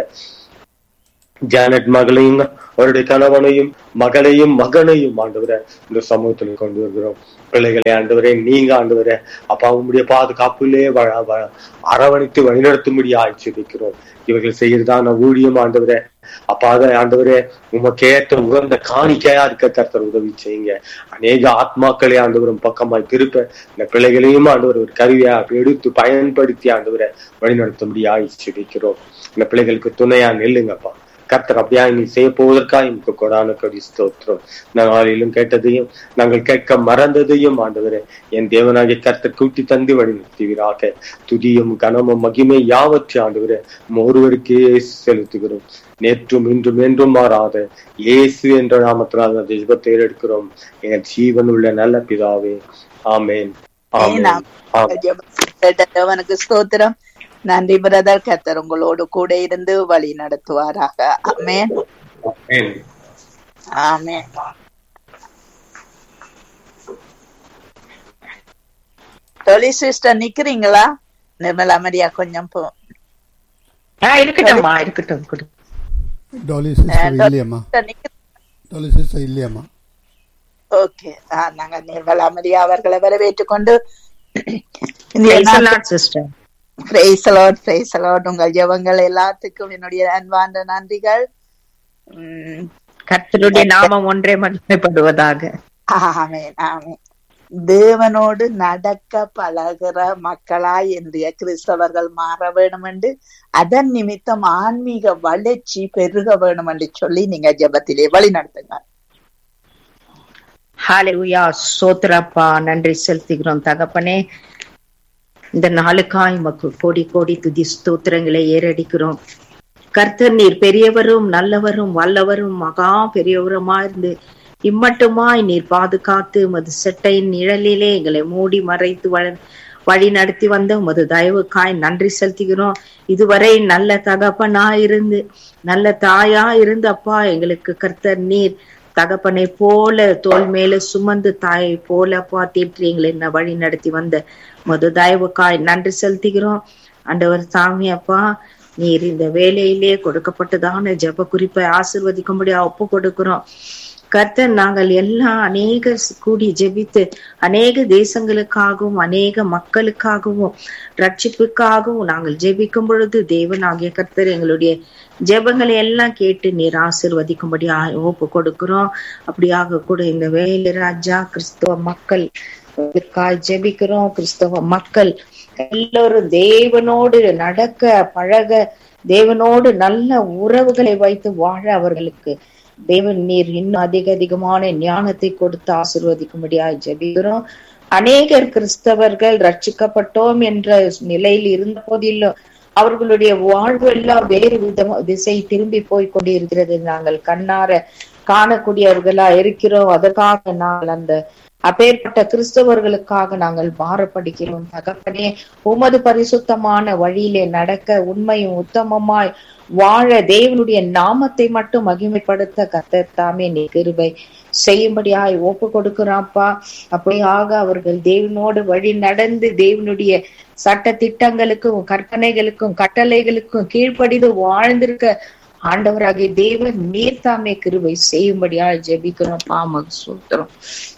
ஜானட் மகளையும் அவருடைய கணவனையும் மகளையும் மகனையும் ஆண்டவரை இந்த சமூகத்தில் கொண்டு வருகிறோம். பிள்ளைகளை ஆண்டவரே நீங்க ஆண்டவரே அப்பா உங்களுடைய பாதுகாப்பிலே அரவணைத்து வழிநடத்தும்படி ஆட்சேபிக்கிறோம். இவர்கள் செய்யறதான ஊழியம் ஆண்டவரே அப்பா அதை ஆண்டவரே உமக்கேற்ற உகந்த காணிக்கையா இருக்க கர்த்தர் உதவி செய்யுங்க. அநேக ஆத்மாக்களை ஆண்டவரும் பக்கமாய் திருப்ப இந்த பிள்ளைகளையும் ஆண்டவர் ஒரு கருவியா எடுத்து பயன்படுத்தி ஆண்டவரை வழிநடத்தும்படி ஆட்சேபிக்கிறோம். இந்த பிள்ளைகளுக்கு துணையா நெல்லுங்கப்பா. கர்த்தர் அப்படியா நீ செய்ய போவதற்காக எனக்கு கொடான கொடி ஸ்தோத்திரம். நாளிலும் கேட்டதையும் நாங்கள் கேட்க மறந்ததையும் ஆண்டவரே என் தேவனாகிய கர்த்தர் கூட்டி தந்து வழிநடத்துவீராக. துதியும் கனமும் மகிமை யாவற்றை ஆண்டவரே ஒருவருக்கே செலுத்துகிறோம். நேற்றும் இன்றும் என்றும் மாறாத இயேசு என்ற நாமத்தினால் அந்த ஜெபத்தை எடுக்கிறோம் என் ஜீவன் உள்ள நல்ல பிதாவே. ஆமேன். தேவனுக்கு ஸ்தோத்திரம். நன்றி பிரதர். கர்த்தர் உங்களோடு கூட இருந்து வழி நடத்துவாராக. ஆமென். ஆமென். டொலி சிஸ்டர் நிக்கிறீங்களா? நிர்மலா மரியா கொஞ்சம் போ. இருக்கட்டும்மா இருக்கட்டும். டொலி சிஸ்டர் இல்லையம்மா. டொலி சிஸ்டர் இல்லையம்மா. ஓகே, நாங்க நிர்மலா மரியா அவர்களை வரவேற்றுக் கொண்டு sister Praise the Lord, praise the Lord. உங்கள் ஜெபங்கள் எல்லாத்துக்கும் என்னுடைய அன்பான நன்றிகள். கர்த்தருடைய நாமம் ஒன்றே மகிமைப்படுவதாக. ஆமென், ஆமென். தேவனோடு நடக்க பழகிற மக்களாய் இன்றைய கிறிஸ்தவர்கள் மாற வேணும் என்று அதன் நிமித்தம் ஆன்மீக வளர்ச்சி பெருக வேணும் என்று சொல்லி நீங்க ஜெபத்திலே வழி நடத்துங்க. ஹல்லேலூயா. ஸ்தோத்திரப்பா, நன்றி செலுத்துகிறோம் தகப்பனே. இந்த நாளுக்காய் மக்கு கோடி கோடி துதி ஸ்தோத்திரங்களை ஏறடிக்கிறோம். கர்த்தர் நீர் பெரியவரும் நல்லவரும் வல்லவரும் மகா பெரியவருமா இருந்து இம்மட்டுமாய் நீர் பாதுகாத்து மது செட்டையின் நிழலிலே எங்களை மூடி மறைத்து வழி நடத்தி வந்த உமது தயவுக்காய் நன்றி செலுத்துகிறோம். இதுவரை நல்ல தகப்பனா இருந்து நல்ல தாயா இருந்து அப்பா எங்களுக்கு கர்த்தர் நீர் தகப்பனை போல தோல் மேல சுமந்து தாயை போல அப்பா தீற்றி எங்களை என்ன வழி நடத்தி வந்த மது தயவுக்காய் நன்றி செலுத்துகிறோம். ஆண்டவர் சாமி அப்பா நீர் இந்த வேலையிலே கொடுக்கப்பட்டதான ஜெப குறிப்பை ஆசீர்வதிக்கும்படியா ஒப்பு கொடுக்கிறோம். கர்த்தர் நாங்கள் எல்லாம் அநேக கூடி ஜெபித்து அநேக தேசங்களுக்காகவும் அநேக மக்களுக்காகவும் ரட்சிப்புக்காகவும் நாங்கள் ஜெபிக்கும் பொழுது தேவனாகிய கர்த்தர் எங்களுடைய ஜெபங்களை எல்லாம் கேட்டு நீர் ஆசீர்வதிக்கும்படி ஒப்பு கொடுக்கிறோம். அப்படியாக கூட இந்த வேலை ராஜா கிறிஸ்தவ மக்கள் ஜெபிக்கிறோம். கிறிஸ்தவ மக்கள் எல்லோரும் தேவனோடு நடக்க பழக, தேவனோடு நல்ல உறவுகளை வைத்து வாழ அவர்களுக்கு தேவன் நீர் இன்னும் அதிக அதிகமான ஞானத்தை கொடுத்து ஆசீர்வதிக்கும்படியாக ஜெபிக்கிறோம். அநேகர் கிறிஸ்தவர்கள் ரட்சிக்கப்பட்டோம் என்ற நிலையில் இருந்த போதிலும் அவர்களுடைய வாழ்வு எல்லாம் வேறு விதமா திசை திரும்பி போய் கொண்டிருக்கிறது. நாங்கள் கண்ணார காணக்கூடியவர்களா இருக்கிறோம். அதற்காக நாங்கள் அந்த அப்பேற்பட்ட கிறிஸ்தவர்களுக்காக நாங்கள் பாரப்படுகிறோம். தகப்பனே, உமது பரிசுத்தமான வழியிலே நடக்க உண்மையும் உத்தமமாய் வாழ தேவனுடைய நாமத்தை மட்டும் மகிமைப்படுத்த கர்த்தர் தாமே நீ கிருபை செய்யும்படியாய் ஒப்பு கொடுக்கிறாப்பா. அப்படியாக அவர்கள் தேவனோடு வழி நடந்து தேவனுடைய சட்ட திட்டங்களுக்கும் கற்பனைகளுக்கும் கட்டளைகளுக்கும் கீழ்ப்படிந்து வாழ்ந்திருக்க ஆண்டவராகிய தேவன் நீர் தாமே கிருபை செய்யும்படியாய் ஜெபிக்கிறோம். பாம சூத்திரம்.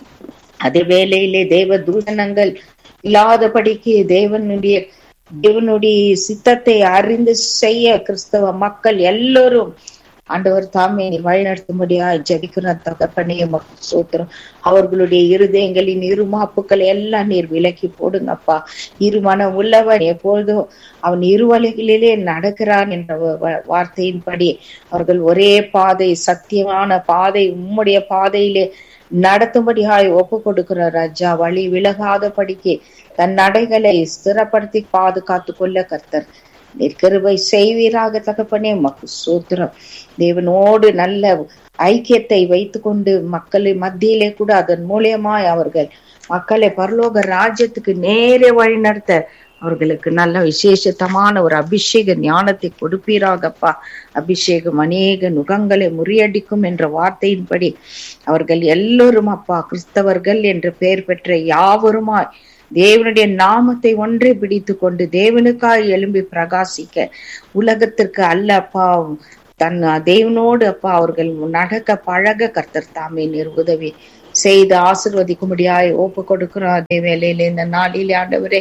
அதே வேளையிலே தேவ தூஷணங்கள் இல்லாதபடிக்கு தேவனுடைய தேவனுடைய சித்தத்தை அறிந்து செய்ய கிறிஸ்தவ மக்கள் எல்லோரும் ஆண்டவர் தாமே வழிநடத்தும்படியா ஜெபிக்கிற தகப்பனே சூத்திரம். அவர்களுடைய இருதயங்களின் இருமாப்புக்கள் எல்லாம் நீர் விலக்கி போடுங்கப்பா. இருமனம் உள்ளவன் எப்பொழுதும் அவன் இருவழிகளிலே நடக்கிறான் என்ற வார்த்தையின்படி அவர்கள் ஒரே பாதை, சத்தியமான பாதை, உம்முடைய பாதையிலே நடத்தும்படியாய் ஒப்பு கொடுக்கிற ராஜா. வழி விலகாதபடிக்கு தன் நடைகளை ஸ்திரப்படுத்தி பாதுகாத்து கொள்ள கர்த்தர் நீர் கிருபை செய்வீராக தகப்பனே மக்கு சூத்திரம். தேவனோடு நல்ல ஐக்கியத்தை வைத்து கொண்டு மக்களின் மத்தியிலே கூட அதன் மூலியமாய் அவர்கள் மக்களை பரலோக ராஜ்யத்துக்கு நேரே வழி நடத்த அவர்களுக்கு நல்ல விசேஷத்தமான ஒரு அபிஷேக ஞானத்தை கொடுப்பீராகப்பா. அபிஷேகம் அநேக நுகங்களை முறியடிக்கும் என்ற வார்த்தையின்படி அவர்கள் எல்லோரும் அப்பா கிறிஸ்தவர்கள் என்று பெயர் பெற்ற யாவருமாய் தேவனுடைய நாமத்தை ஒன்றே பிடித்து கொண்டு தேவனுக்காய் எழும்பி பிரகாசிக்க உலகத்திற்கு அல்ல அப்பா தன் தேவனோடு அப்பா அவர்கள் நடக்க பழக கர்த்தர் தாமே நீர் உதவி செய்து ஆசீர்வதிக்கும்படியாய் ஒப்பு கொடுக்கிறோம். அதே வேளையில இந்த நாளிலே ஆண்டவரே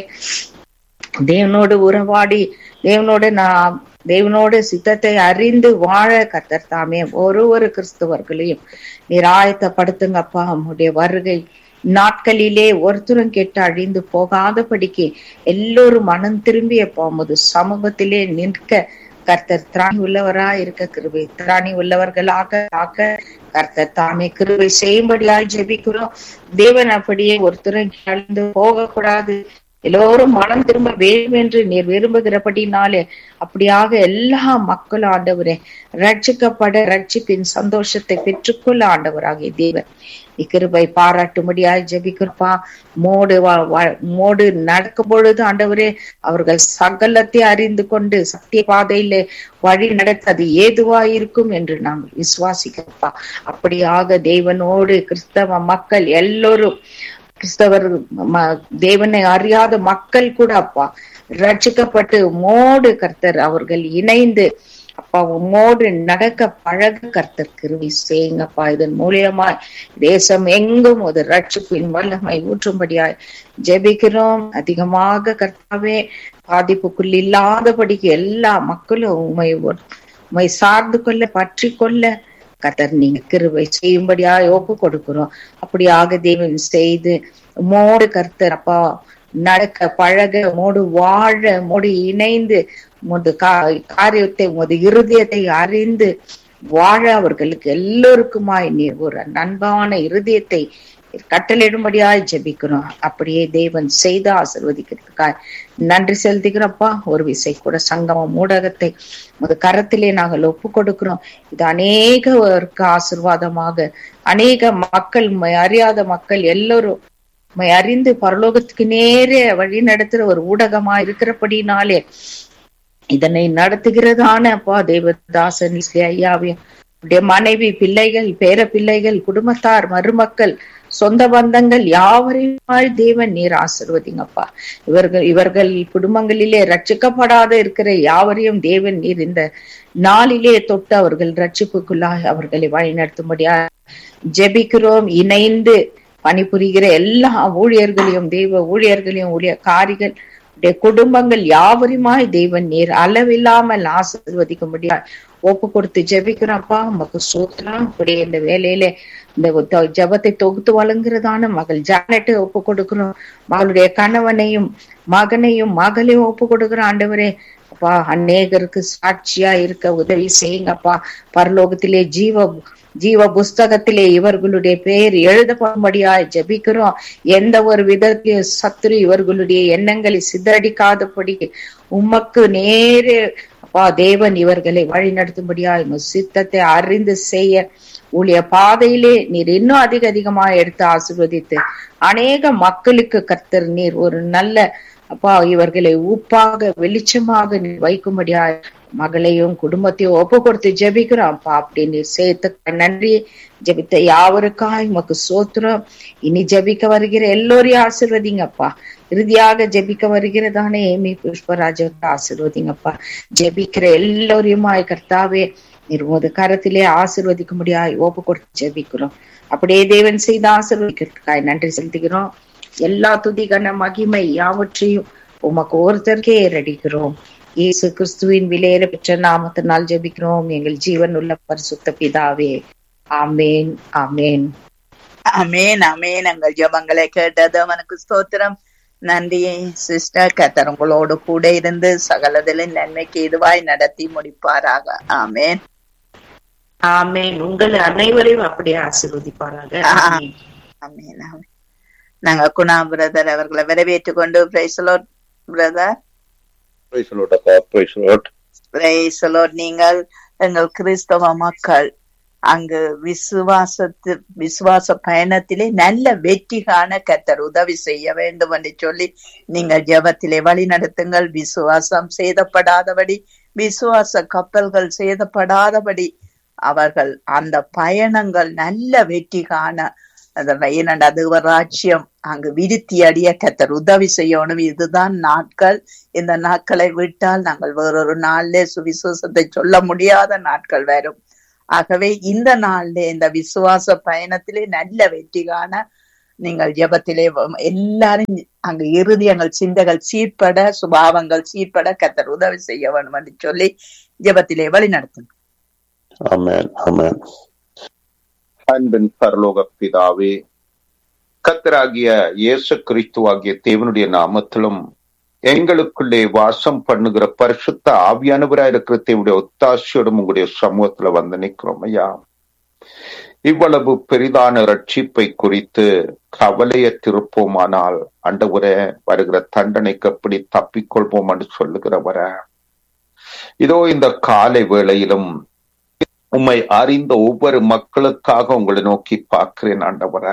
தேவனோடு உறவாடி தேவனோடு நான் தேவனோடு சித்தத்தை அறிந்து வாழ கர்த்தர் தாமே ஒரு ஒரு கிறிஸ்தவர்களையும் நீர் ஆயத்தப்படுத்துங்கப்பா. நம்முடைய வருகை நாட்களிலே ஒருத்தரும் கேட்டு அழிந்து போகாதபடிக்கு எல்லோரும் மனம் திரும்பிய போகும்போது சமூகத்திலே நிற்க கர்த்தர் திராணி உள்ளவரா இருக்க கிருபை திராணி உள்ளவர்களாக ஆக்க கர்த்தர் தாமே கிருபை செய்யும்படியாய் ஜெபிக்கிறோம். தேவன் அப்படியே ஒருத்தரும் அழிந்து போக கூடாது, எல்லோரும் மனம் திரும்ப வேண்டும் என்று நீர் விரும்புகிறபடினாலே அப்படியாக எல்லா மக்களும் ஆண்டவரே ரட்சிக்கப்பட ரட்சிப்பின் சந்தோஷத்தை பெற்றுக்கொள்ள ஆண்டவராகிய தேவன் கிருபை பாராட்டும்படியாய் ஜெபிக்கிறப்பா. மோடு மோடு நடக்கும் பொழுது ஆண்டவரே அவர்கள் சகலத்தை அறிந்து கொண்டு சத்திய பாதையில வழி நடத்த அது ஏதுவாயிருக்கும் என்று நாங்கள் விசுவாசிக்கிறப்பா. அப்படியாக தேவனோடு கிறிஸ்தவ மக்கள் எல்லோரும் கிறிஸ்தவர் தேவனை அறியாத மக்கள் கூட அப்பா ரட்சிக்கப்பட்டு மோடு கர்த்தர் அவர்கள் இணைந்து அப்பா உம்மோடு நடக்க பழக கர்த்தர் கிருபை செய்யுங்கப்பா. இதன் மூலியமா தேசம் எங்கும் ஒரு ரட்சிப்பின் வல்லமை ஊற்றும்படியாய் ஜெபிக்கிறோம். அதிகமாக கர்த்தாவே பாதிப்புக்குள் இல்லாதபடிக்கு எல்லா மக்களும் உமை உமை சார்ந்து கொள்ள பற்றி கொள்ள கர்த்தர் நீங்க கிருபை செய்யும்படியாய் ஒப்பு கொடுக்கிறோம். அப்படியாக தேவன் செய்து மோடு கர்த்தர் அப்பா நடக்க பழக மோடு வாழ மோடு இணைந்து மோடு காரியத்தை மோது இருதயத்தை அறிந்து வாழ அவர்களுக்கு எல்லோருக்குமாய் நீர் ஒரு நண்பான இருதயத்தை கட்டளையிடும்படியாய் ஜெபிக்கிறோம். அப்படியே தேவன் செய்து ஆசீர்வதிக்கிறதுக்காக நன்றி செலுத்துகிறப்பா. ஒரு விசை கூட சங்கமம் ஊடகத்தை ஒரு கரத்திலே நாங்கள் ஒப்பு கொடுக்கிறோம். இது அநேகருக்கு ஆசீர்வாதமாக அநேக மக்கள் அறியாத மக்கள் எல்லோரும் அறிந்து பரலோகத்துக்கு நேரே வழி நடத்துற ஒரு ஊடகமா இருக்கிறபடினாலே இதனை நடத்துகிறதான அப்பா தேவதாசன் ஐயாவையும் மனைவி பிள்ளைகள் பேர பிள்ளைகள் குடும்பத்தார் மருமக்கள் சொந்த பந்தங்கள் யாவரையும் தேவன் நீர் ஆசீர்வதிங்கப்பா. இவர்கள் இவர்கள் குடும்பங்களிலே ரட்சிக்கப்படாத இருக்கிற யாவரையும் தேவன் நீர் இந்த நாளிலே தொட்டு அவர்கள் ரட்சிப்புக்குள்ளாக அவர்களை வழி நடத்தும்படியா ஜெபிக்கிறோம். இணைந்து பணிபுரிகிற எல்லா ஊழியர்களையும் தெய்வ ஊழியர்களையும் ஊழியக்காரிகள் குடும்பங்கள் யாவருமாய் தெய்வன் நீர் அளவில்லாமல் ஆசீர்வதிக்க முடியாது ஒப்பு கொடுத்து ஜெபிக்கிறோம்ப்பா. உமக்கு சூத்திரம். அப்படியே இந்த வேலையில இந்த ஜபத்தை தொகுத்து வழங்குறதான மகள் ஜானட்டை ஒப்பு கொடுக்கிறோம். மகளுடைய கணவனையும் மகனையும் மகளையும் ஒப்பு கொடுக்கிறோம். ஆண்டவரே அப்பா, அநேகருக்கு சாட்சியா இருக்க உதவி செய்யுங்கப்பா. பரலோகத்திலே ஜீவ ஜீவ புஸ்தகத்திலே இவர்களுடைய பெயர் எழுதப்படும்படியாய் ஜெபிக்கிறோம். எந்த ஒரு விதத்திலும் சத்துரு இவர்களுடைய எண்ணங்களை சிதறடிக்காதபடி உமக்கு நேரே அப்பா தேவன் இவர்களை வழி நடத்தும்படியாய் சித்தத்தை அறிந்து செய்ய ஊழிய பாதையிலே நீர் இன்னும் அதிக அதிகமா எடுத்து ஆசீர்வதித்து அநேக மக்களுக்கு கர்த்தர் நீர் ஒரு நல்ல அப்பா இவர்களை உப்பாக வெளிச்சமாக நீ வைக்கும்படியாய் மகளையும் குடும்பத்தையும் ஒப்பு கொடுத்து ஜெபிக்கிறோம் அப்பா. அப்படி நீர் சேர்த்து நன்றி. ஜெபித்த யாவருக்காய் உமக்கு சோத்திரம். இனி ஜெபிக்க வருகிற எல்லோரையும் ஆசீர்வதிங்கப்பா. இறுதியாக ஜெபிக்க வருகிறதானே ஏமி புஷ்பராஜாவுக்கு ஆசீர்வதிங்கப்பா. ஜெபிக்கிற எல்லோரையுமாய் கர்த்தாவே இருபது கரத்திலே ஆசீர்வதிக்க முடியாய் ஒப்பு கொடுத்து ஜெபிக்கிறோம். அப்படியே தேவன் செய்த ஆசீர்வதிக்கிறதுக்காய் நன்றி செலுத்துகிறோம். எல்லா துதி கன மகிமை யாவற்றையும் உமக்கு ஒருத்தருக்கே ஏறடிக்கிறோம். இயேசு கிறிஸ்துவின் விலையேற பெற்ற நாமத்தினால் ஜெபிக்கிறோம் எங்கள் ஜீவன் உள்ள பரிசுத்த பிதாவே. ஆமேன் ஆமேன் அமேன் அமேன். எங்கள் ஜெபங்களை கேட்டது அவனுக்கு ஸ்தோத்திரம். நன்றி சிஸ்டர். கர்த்தர் உங்களோடு கூட இருந்து சகலதிலும் நன்மைக்கு இதுவாய் நடத்தி முடிப்பாராக. ஆமேன் ஆமேன். உங்கள் அனைவரையும் அப்படியே ஆசீர்வதிப்பாராக. ஆமேன் ஆமேன். நாங்க குணா பிரதர் அவர்களை வரவேற்றுக் கொண்டு praise the Lord brother. Praise the Lord அப்பா. Praise the Lord. Praise the Lord. நீங்கள் எங்கள் கிறிஸ்தவ மக்கள் அங்கு விசுவாசத்து விசுவாச பயணத்திலே நல்ல வெற்றி காண கர்த்தர் உதவி செய்ய வேண்டும் என்று சொல்லி நீங்கள் ஜெபத்திலே வழி நடத்துங்கள். விசுவாசம் சேதப்படாதபடி, விசுவாச கப்பல்கள் சேதப்படாதபடி அவர்கள் அந்த பயணங்கள் நல்ல வெற்றி காண அது ராஜ்யம் அங்கு விருத்தி அடைய கர்த்தர் உதவி செய்யணும். இதுதான் நாட்கள். இந்த நாட்களை விட்டால் நாங்கள் வேறொரு நாள்ல சுவிசேஷத்தை சொல்ல முடியாத நாட்கள் வரும். ஆகவே இந்த நாள்ல இந்த விசுவாச பயணத்திலே நல்ல வெற்றி காண நீங்கள் ஜெபத்திலே எல்லாரும் அங்கு இறுதி எங்கள் சிந்தைகள் சீர்பட, சுபாவங்கள் சீர்பட கர்த்தர் உதவி செய்ய வேண்டும் என்று சொல்லி ஜெபத்திலே வழி நடத்தும். ஆமென் ஆமென். அன்பின் பரலோக பிதாவே, கர்த்தராகிய இயேசு கிறிஸ்துவாகிய தேவனுடைய நாமத்திலும் எங்களுக்குள்ளே வாசம் பண்ணுகிற பரிசுத்த ஆவியானவராய் இருக்கிற தேவனுடைய ஒத்தாசையோடும் உங்களுடைய சமூகத்துல வந்து நிற்கிறோம் ஐயா. இவ்வளவு பெரிதான ரட்சிப்பை குறித்து கவலையற்றிருப்போமானால் ஆண்டவரே வருகிற தண்டனைக்கு எப்படி தப்பிக்கொள்வோம் என்று சொல்லுகிறவர இதோ இந்த காலை வேளையிலும் உம்மை அறிந்த ஒவ்வொரு மக்களுக்காக உங்களை நோக்கி பார்க்கிறேன் ஆண்டவரே.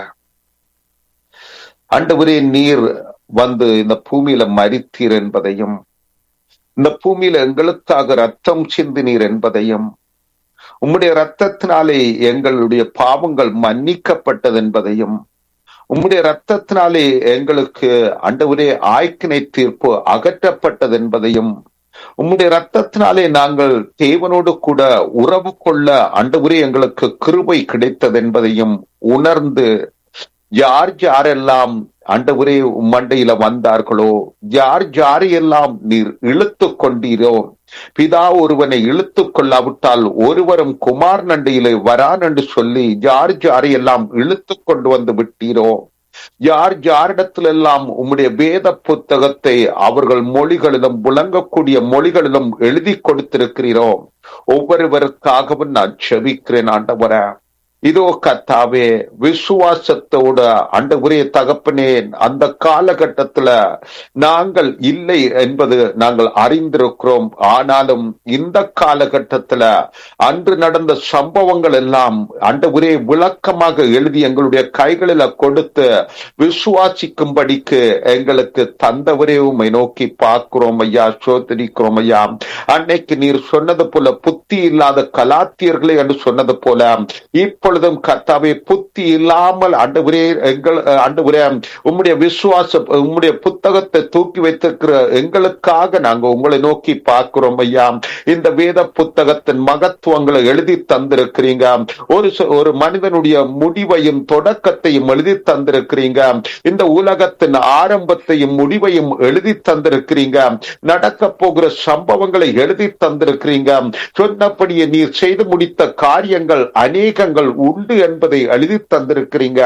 ஆண்டவரே, நீர் வந்து இந்த பூமியில மரித்தீர் என்பதையும், இந்த பூமியில எங்களுக்காக ரத்தம் சிந்தினீர் என்பதையும், உம்முடைய ரத்தத்தினாலே எங்களுடைய பாவங்கள் மன்னிக்கப்பட்டது என்பதையும், உம்முடைய ரத்தத்தினாலே எங்களுக்கு ஆண்டவரே ஆய்க்கினை தீர்ப்பு அகற்றப்பட்டது என்பதையும், உம்முடைய ரத்தத்தினாலே நாங்கள் தேவனோடு கூட உறவு கொள்ள ஆண்டவரே எங்களுக்கு கிருபை கிடைத்தது என்பதையும் உணர்ந்து யார் யாரெல்லாம் ஆண்டவரே உம்மண்டையில வந்தார்களோ, யார் யாரையெல்லாம் நீர் இழுத்து கொண்டீரோ, பிதா ஒருவனை இழுத்து கொள்ளாவிட்டால் ஒருவரும் குமார் நண்டையிலே வரான் என்று சொல்லி யார் யாரையெல்லாம் இழுத்து கொண்டு வந்து விட்டீரோ, யார் யாரிடத்துல எல்லாம் உம்முடைய வேத புத்தகத்தை அவர்கள் மொழிகளிலும் விளங்கக்கூடிய மொழிகளிலும் எழுதி கொடுத்திருக்கிறீரோ ஒவ்வொருவருக்காகவும் நான் செபிக்கிறேன் ஆண்டவரே. இதோ கர்த்தாவே, விசுவாசத்தோட ஆண்டவரே தகப்பனே, அந்த காலகட்டத்துல நாங்கள் இல்லை என்பது நாங்கள் அறிந்திருக்கிறோம். ஆனாலும் இந்த காலகட்டத்துல அன்று நடந்த சம்பவங்கள் எல்லாம் ஆண்டவரே விளக்கமாக எழுதி எங்களுடைய கைகளில கொடுத்து விசுவாசிக்கும்படிக்கு எங்களுக்கு தந்தவரே உம்மை நோக்கி பார்க்கிறோம் ஐயா, சோதரிக்கிறோம் ஐயா. அன்னைக்கு நீர் சொன்னது போல புத்தி இல்லாத கலாத்தியர்களே என்று சொன்னது போல இப்போ இப்பொழுதும் கர்த்தாவே புத்தி இல்லாமல் ஆண்டவரே எங்கள் ஆண்டவரே உம்முடைய விசுவாச உம்முடைய புத்தகத்தை தூக்கி வைத்திருக்கிற எங்களுக்காக நாங்க உங்களை நோக்கி பார்க்கிறோம் ஐயா. இந்த வேத புத்தகத்தின் மகத்துவங்களை எழுதி தந்திருக்கிறீங்க. ஒரு ஒரு மனிதனுடைய முடிவையும் தொடக்கத்தையும் எழுதி தந்திருக்கிறீங்க. இந்த உலகத்தின் ஆரம்பத்தையும் முடிவையும் எழுதி தந்திருக்கிறீங்க. நடக்க போகிற சம்பவங்களை எழுதி தந்திருக்கிறீங்க. சொன்னபடியே நீர் செய்து முடித்த காரியங்கள் அநேகங்கள் உண்டு என்பதை எழுதி தந்திருக்கிறீங்க.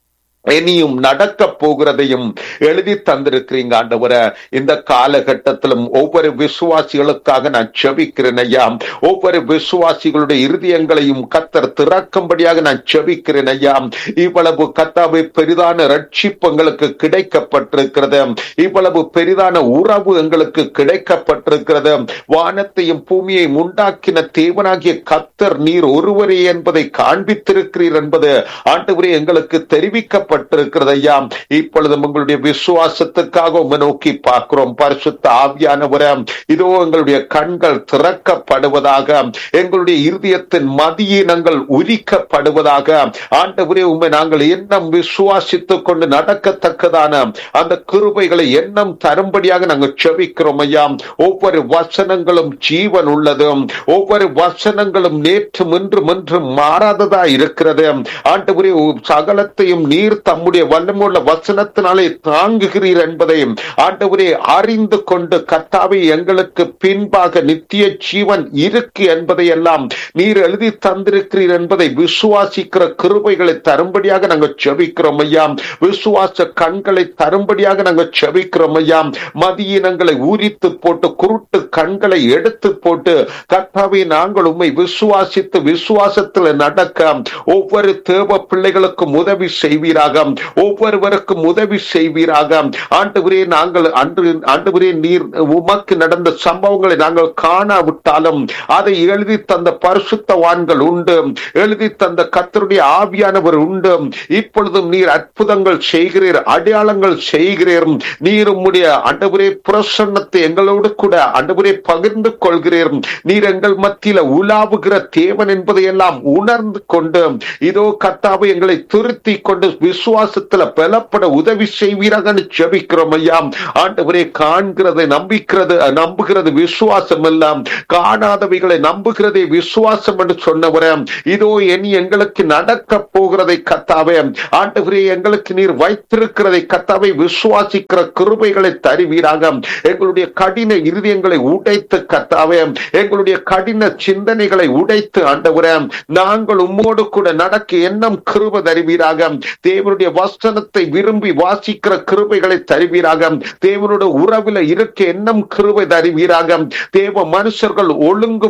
இனியும் நடக்க போகிறதையும் எழுதி தந்திருக்கிறீங்க ஆண்டவரே. இந்த காலகட்டத்திலும் ஒவ்வொரு விசுவாசிகளுக்காக நான் செபிக்கிறேன் ஐயா. ஒவ்வொரு விசுவாசிகளுடைய இருதயங்களையும் கர்த்தர் திறக்கும்படியாக நான் செபிக்கிறேன் ஐயா. இவ்வளவு கர்த்தாவே பெரிதான ரட்சிப்பு எங்களுக்கு கிடைக்கப்பட்டிருக்கிறது. இவ்வளவு பெரிதான உறவு எங்களுக்கு கிடைக்கப்பட்டிருக்கிறது. வானத்தையும் பூமியையும் உண்டாக்கின தேவனாகிய கர்த்தர் நீர் ஒருவரே என்பதை காண்பித்திருக்கிறீர் என்பது ஆண்டவரே எங்களுக்கு தெரிவிக்கப்பட்ட இருக்கிறதையா. இப்பொழுது உங்களுடைய விசுவாசத்துக்காக உம்மை நோக்கி பார்க்கிறோம். பரிசுத்த ஆவியானவரே, இதோ எங்களுடைய கண்கள் திறக்கப்படுவதாக, எங்களுடைய இருதயத்தின் மதியினங்கள் உரிக்கப்படுவதாக. ஆண்டவரே, உம்மை நாங்கள் எண்ணம் விசுவாசித்துக் கொண்டு நடக்கத்தக்கதான அந்த கிருபைகளை எண்ணம் தரும்படியாக நாங்கள் செபிக்கிறோம் ஐயா. ஒவ்வொரு வசனங்களும் ஜீவன் உள்ளது. ஒவ்வொரு வசனங்களும் நேற்று இன்றும் என்றும் மாறாததா இருக்கிறது. ஆண்டவரே, சகலத்தையும் நீர் தம்முடைய வல்லமுள்ள வசனத்தினாலே தாங்குகிறீர் என்பதை ஆண்டவரே அறிந்து கொண்டு கர்த்தாவே எங்களுக்கு பின்பாக நித்திய ஜீவன் இருக்கு என்பதை எல்லாம் நீர் எழுதி தந்திருக்கிறீர் என்பதை விசுவாசிக்கிற கிருபைகளை தரும்படியாக நாங்கள் செபிக்கிறோம் ஐயா. விசுவாச கண்களை தரும்படியாக நாங்கள் செபிக்கிறோம் ஐயா. மதியினங்களை ஊரித்து போட்டு குருட்டு கண்களை எடுத்து போட்டு கர்த்தாவே நாங்கள் உம்மை விசுவாசித்து விசுவாசத்தில் நடக்க ஒவ்வொரு தேவ பிள்ளைகளுக்கும் உதவி செய்வீராக. ஒவ்வொருவருக்கும் உதவி செய்வீராக. ஆண்டவரே, நாங்கள் அன்று ஆண்டவரே நீர் உமக்கு நடந்த சம்பவங்களை நாங்கள் காணாவிட்டாலும் அதை எழுதி தந்த பரிசுத்தவான்கள் உண்டு. எழுதி தந்த கர்த்தருடைய ஆவியானவர் உண்டு. இப்பொழுதும் நீர் அற்புதங்கள் செய்கிறீர், அடையாளங்கள் செய்கிறீர். நீர் உம்முடைய ஆண்டவரே பிரசன்னத்தை எங்களோடு கூட ஆண்டவரே பகிர்ந்து கொள்கிறீர். நீர் எங்கள் மத்தியில உலாவுகிற தேவன் என்பதை எல்லாம் உணர்ந்து கொண்டு இதோ கர்த்தாவை எங்களை திருத்தி கொண்டு விசுவாசத்துல பலப்பட உதவி செய்வீராக ஜெபிக்கிறோம் ஐயா. ஆண்டவரே, காண்கிறது நம்பிக்கிறது நம்புகிறது விசுவாசம் எல்லாம், காணாதவைகளை நம்புகிறதே விசுவாசம் என்று சொன்னவரே, இதோ இனி எங்களுக்கு நடக்க போகிறதை கர்த்தாவே ஆண்டவரே எங்களுக்கு நீர் வைத்திருக்கிறதை கர்த்தாவே விசுவாசிக்கிற கிருபைகளை தருவீராக. எங்களுடைய கடின இருதயங்களை உடைத்து கர்த்தாவே எங்களுடைய கடின சிந்தனைகளை உடைத்து ஆண்டவரே நாங்கள் உம்மோடு கூட நடக்க எண்ணம் கிருபை தருவீராக. தேவனுடைய வசனத்தை விரும்பி வாசிக்கிற கிருபைகளை தருவீராக. தேவனுடைய உறவில் இருக்க எண்ணம் கிருபை தருவீராக. தேவ மனுஷர்கள் ஒழுங்கு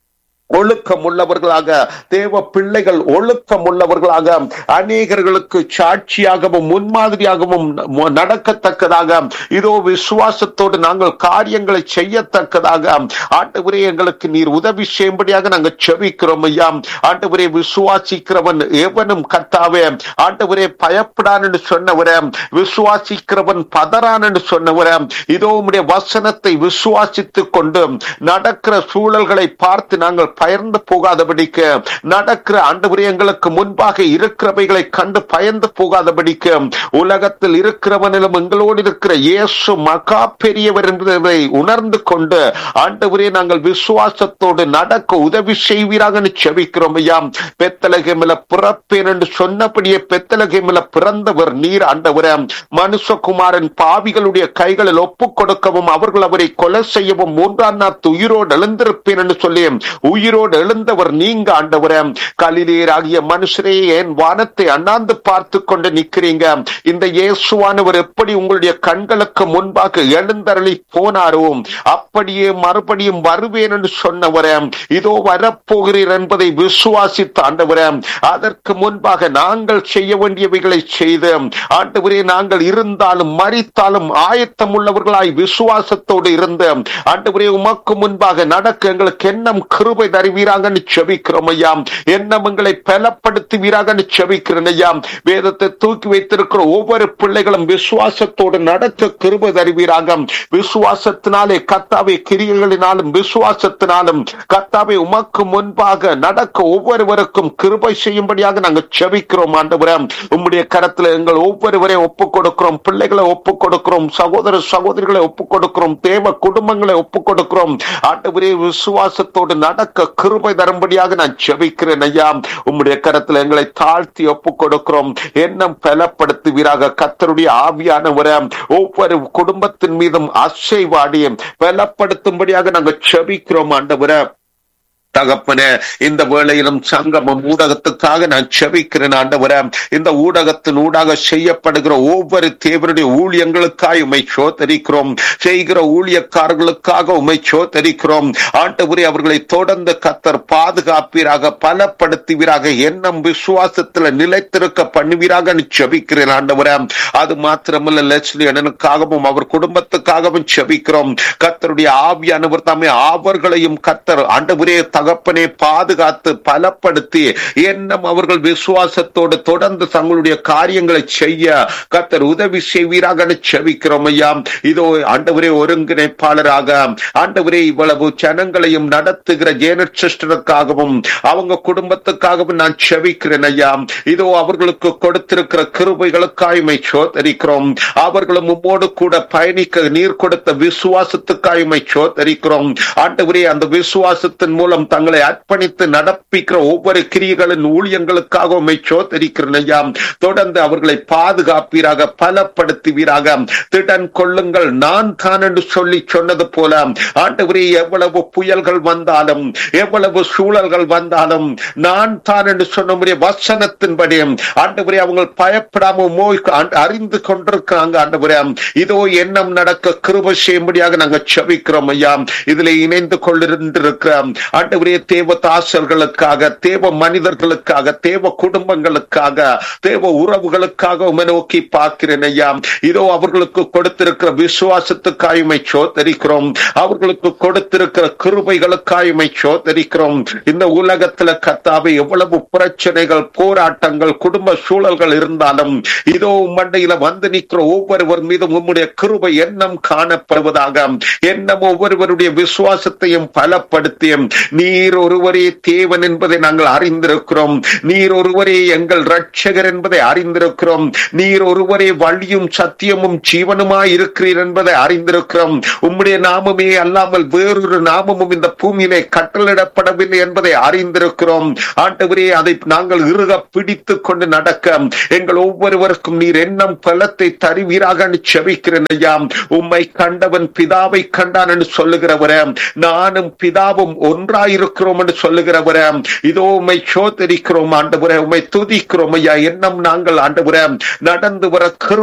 ஒழுக்கம் உள்ளவர்களாக, தேவ பிள்ளைகள் ஒழுக்கம் உள்ளவர்களாக, அநேகர்களுக்கு சாட்சியாகவும் முன்மாதிரியாகவும் நடக்கத்தக்கதாக இதோ விசுவாசத்தோடு நாங்கள் காரியங்களை செய்யத்தக்கதாக ஆண்டவரே எங்களுக்கு நீர் உதவி செய்யும்படியாக நாங்கள் செபிக்கிறோம் ஐயா. ஆண்டவரே, விசுவாசிக்கிறவன் எவனும் கர்த்தாவே ஆண்டவரே பயப்படான் என்று சொன்னவரே, விசுவாசிக்கிறவன் பதறான் என்று சொன்னவரே, இதோ உம்முடைய வசனத்தை விசுவாசித்துக் கொண்டு நடக்கிற சூழல்களை பார்த்து நாங்கள் பயந்து போகாதபடிக்கு, நடக்கிற ஆண்டவரே எங்களுக்கு முன்பாக இருக்கிறவைகளை கண்டு பயந்து போகாதபடிக்கு, உலகத்தில் இருக்கிறவனிலும் எங்களோடு இருக்கிற இயேசு மகா பெரியவர் என்பதை உணர்ந்து கொண்டு ஆண்டவரே நாங்கள் விசுவாசத்தோடு நடக்க உதவி செய்வீராக செபிக்கிறோம் ஐயா. பெத்லகேமில பிறப்பேன் என்று சொன்னபடியே பெத்லகேமில பிறந்தவர் நீர் ஆண்டவரே. மனுஷகுமாரன் பாவிகளுடைய கைகளில் ஒப்புக் கொடுக்கவும் அவர்கள் அவரை கொலை செய்யவும் மூன்றாம் நாள் உயிரோடு எழுந்திருப்பேன் என்று சொல்லி உயிரோடு எழுந்தவர் நீங்க ஆண்டவரே. கலிலேயராகிய மனுஷரே, என் வானத்தை அண்ணாந்து பார்த்து கொண்டு நிற்கிறீங்க. இந்த இயேசுவானவர் எப்படி உங்களுடைய கண்களுக்கு முன்பாக எழுந்தருளி போனாரோ அப்படியே மறுபடியும் வருவேன் என்று சொன்னவரே, இதோ வரப்போகிறீர் என்பதை விசுவாசித்த ஆண்டவரே, அதற்கு முன்பாக நாங்கள் செய்ய வேண்டியவைகளை செய்து ஆண்டவரே நாங்கள் இருந்தாலும் மரித்தாலும் ஆயத்தம் உள்ளவர்களாய் விசுவாசத்தோடு இருந்து ஆண்டவரே உமக்கு முன்பாக நடக்க எங்களுக்கு எண்ணம் கிருபை தருவீராங்கன்னு செபிக்கிறோம் ஐயா. எண்ணங்களை பலப்படுத்துவீராகன்னு செபிக்கிறேன் ஐயா. வேதத்தை தூக்கி வைத்திருக்கிற ஒவ்வொரு பிள்ளைகளும் விசுவாசத்தோடு நடக்க கிருபை தருவீராக. விசுவாசத்தினாலே கர்த்தாவே, கிரியைகளினாலும் விசுவாசத்தினாலும் கர்த்தாவே உமக்கு முன்பாக நடக்க ஒவ்வொருவருக்கும் கிருபை செய்யும்படியாக நாங்கள் செபிக்கிறோம் ஆண்டவரே. உம்முடைய கரத்துல எங்கள் ஒவ்வொருவரையும் ஒப்புக் கொடுக்கிறோம். பிள்ளைகளை ஒப்புக் கொடுக்கிறோம். சகோதர சகோதரிகளை ஒப்புக் கொடுக்கிறோம். தேவ குடும்பங்களை ஒப்புக் கொடுக்கிறோம் ஆண்டவரே. விசுவாசத்தோடு நடக்க கிருபை தரும்படியாக நான் செபிக்கிறேன் ஐயா. உம்முடைய கரத்துல எங்களை தாழ்த்தி ஒப்புக் கொடுக்கிறோம். எண்ணம் பலப்படுத்துவீராக. கர்த்தருடைய ஆவியானவரே ஒவ்வொரு குடும்பத்தின் மீதும் அசைவாடி பலப்படுத்தும்படியாக நாங்கள் செபிக்கிறோம் ஆண்டவரே. தகப்பனே, இந்த வேளையிலும் சங்கமம் ஊடகத்துக்காக நான் செபிக்கிறேன் ஆண்டவரே. இந்த ஊடகத்தின் ஊடாக செய்யப்படுகிற ஒவ்வொரு தேவனுடைய ஊழியங்களுக்காக உம்மை சோதரிக்கிறோம். செய்கிற ஊழியக்காரர்களுக்காக உம்மை சோதரிக்கிறோம் ஆண்டவரே. அவர்களை தொடர்ந்து கர்த்தர் பாதுகாப்பீராக, பலப்படுத்துவீராக, எண்ணம் விசுவாசத்துல நிலைத்திருக்க பண்ணுவீராக செபிக்கிறேன் ஆண்டவரே. அது மாத்திரமல்ல, லெஸ்லி அண்ணனுக்காகவும் அவர் குடும்பத்துக்காகவும் செபிக்கிறோம். கர்த்தருடைய ஆவியானவர் தாமே அவர்களையும் கர்த்தர் ஆண்டவரே தகப்பனே பாதுகாத்து பலப்படுத்தி எண்ணம் அவர்கள் விசுவாசத்தோடு தொடர்ந்து தங்களுடைய காரியங்களை செய்ய கர்த்தர் உதவி செய்வீராக செபிக்கிறோம் ஐயா. இதோ ஆண்டவரே, ஒருங்கிணைப்பாளராக ஆண்டவரே இவ்வளவு ஜனங்களையும் நடத்துகிற ஜேனட் சிஸ்டருக்காகவும் அவங்க குடும்பத்துக்காகவும் நான் செபிக்கிறேன் ஐயா. இதோ அவர்களுக்கு கொடுத்திருக்கிற கிருபைகளுக்காய்மை சோதரிக்கிறோம். அவர்களும் உம்மோடு கூட பயணிக்க நீர் கொடுத்த விசுவாசத்துக்காய்மை சோதரிக்கிறோம் ஆண்டவரே. அந்த விசுவாசத்தின் மூலம் தங்களை அர்ப்பணித்து நடப்பிக்கிற ஒவ்வொரு கிரியைகளின் ஊழியங்களுக்காக உம்மை சோதரிக்கிறேன் ஐயா. தொடர்ந்து அவர்களை பாதுகாப்பீராக, பலப்படுத்துவீராக. திடன் கொள்ளுங்கள், நான் தான் என்று சொல்லி சொன்னது போல ஆண்டவரே, எவ்வளவு புயல்கள் வந்தாலும் எவ்வளவு சூழல்கள் வந்தாலும் நான் தான் என்று சொன்ன வசனத்தின்படி ஆண்டவரே அவங்க பயப்படாம மோய் அறிந்து கொண்டிருக்கிறாங்க ஆண்டவரே. இதோ எண்ணம் நடக்க கிருபை செய்யும்படியாக நாங்கள் செபிக்கிறோம் ஐயா. இதில் இணைந்து கொண்டிருந்திருக்கிற ஆண்டவரே தேவதாசர்களுக்காக, தேவ மனிதர்களுக்காக, தேவ குடும்பங்களுக்காக, தேவ உறவுகளுக்காக உம்மை நோக்கி பார்க்கிறேன் ஐயா. இதோ அவர்களுக்கு கொடுத்திருக்கிற விசுவாசத்துக்காய்மை சோதரிக்கிறோம். அவர்களுக்கு கொடுத்திருக்கிற கிருபைகளுக்காய்மை சோதரிக்கிறோம். இந்த உலகத்துல கர்த்தாவே எவ்வளவு பிரச்சனைகள், போராட்டங்கள், குடும்ப சூழல்கள் இருந்தாலும் இதோ மண்டையில வந்து நிற்கிற ஒவ்வொருவர் மீதும் உம்முடைய கிருபை எண்ணம் காணப்படுவதாக. எண்ணம் ஒவ்வொருவருடைய விசுவாசத்தையும் பலப்படுத்தியும் நீர் ஒருவரே தேவன் என்பதை நாங்கள் அறிந்திருக்கிறோம். நீர் ஒருவரே எங்கள் இரட்சகர் என்பதை அறிந்திருக்கிறோம். நீர் ஒருவரே வழியும் சத்தியமும் ஜீவனுமாய் இருக்கிறீர் என்பதை அறிந்திருக்கிறோம். உம்முடைய நாமமே அல்லாமல் வேறொரு நாமமும் இந்த பூமியிலே கட்டளிடப்படவில்லை என்பதை அறிந்திருக்கிறோம் ஆண்டவரே. அதை நாங்கள் இறுக பிடித்துக் கொண்டு நடக்க எங்கள் ஒவ்வொருவருக்கும் நீர் எண்ணம் பலத்தை தருவீராக செபிக்கிறேன் ஐயா. உம்மை கண்டவன் பிதாவை கண்டான் என்று சொல்லுகிறவரே, நானும் பிதாவும் ஒன்றாயிருக்கிறோம் என்று சொல்லுகிறவரே, இதோ உம்மை சோதரிக்கிறோம் ஆண்டவரே. உம்மை துதிக்கிறோம் ஐயா. எண்ணம் நாங்கள் ஆண்டவரே நடந்து வர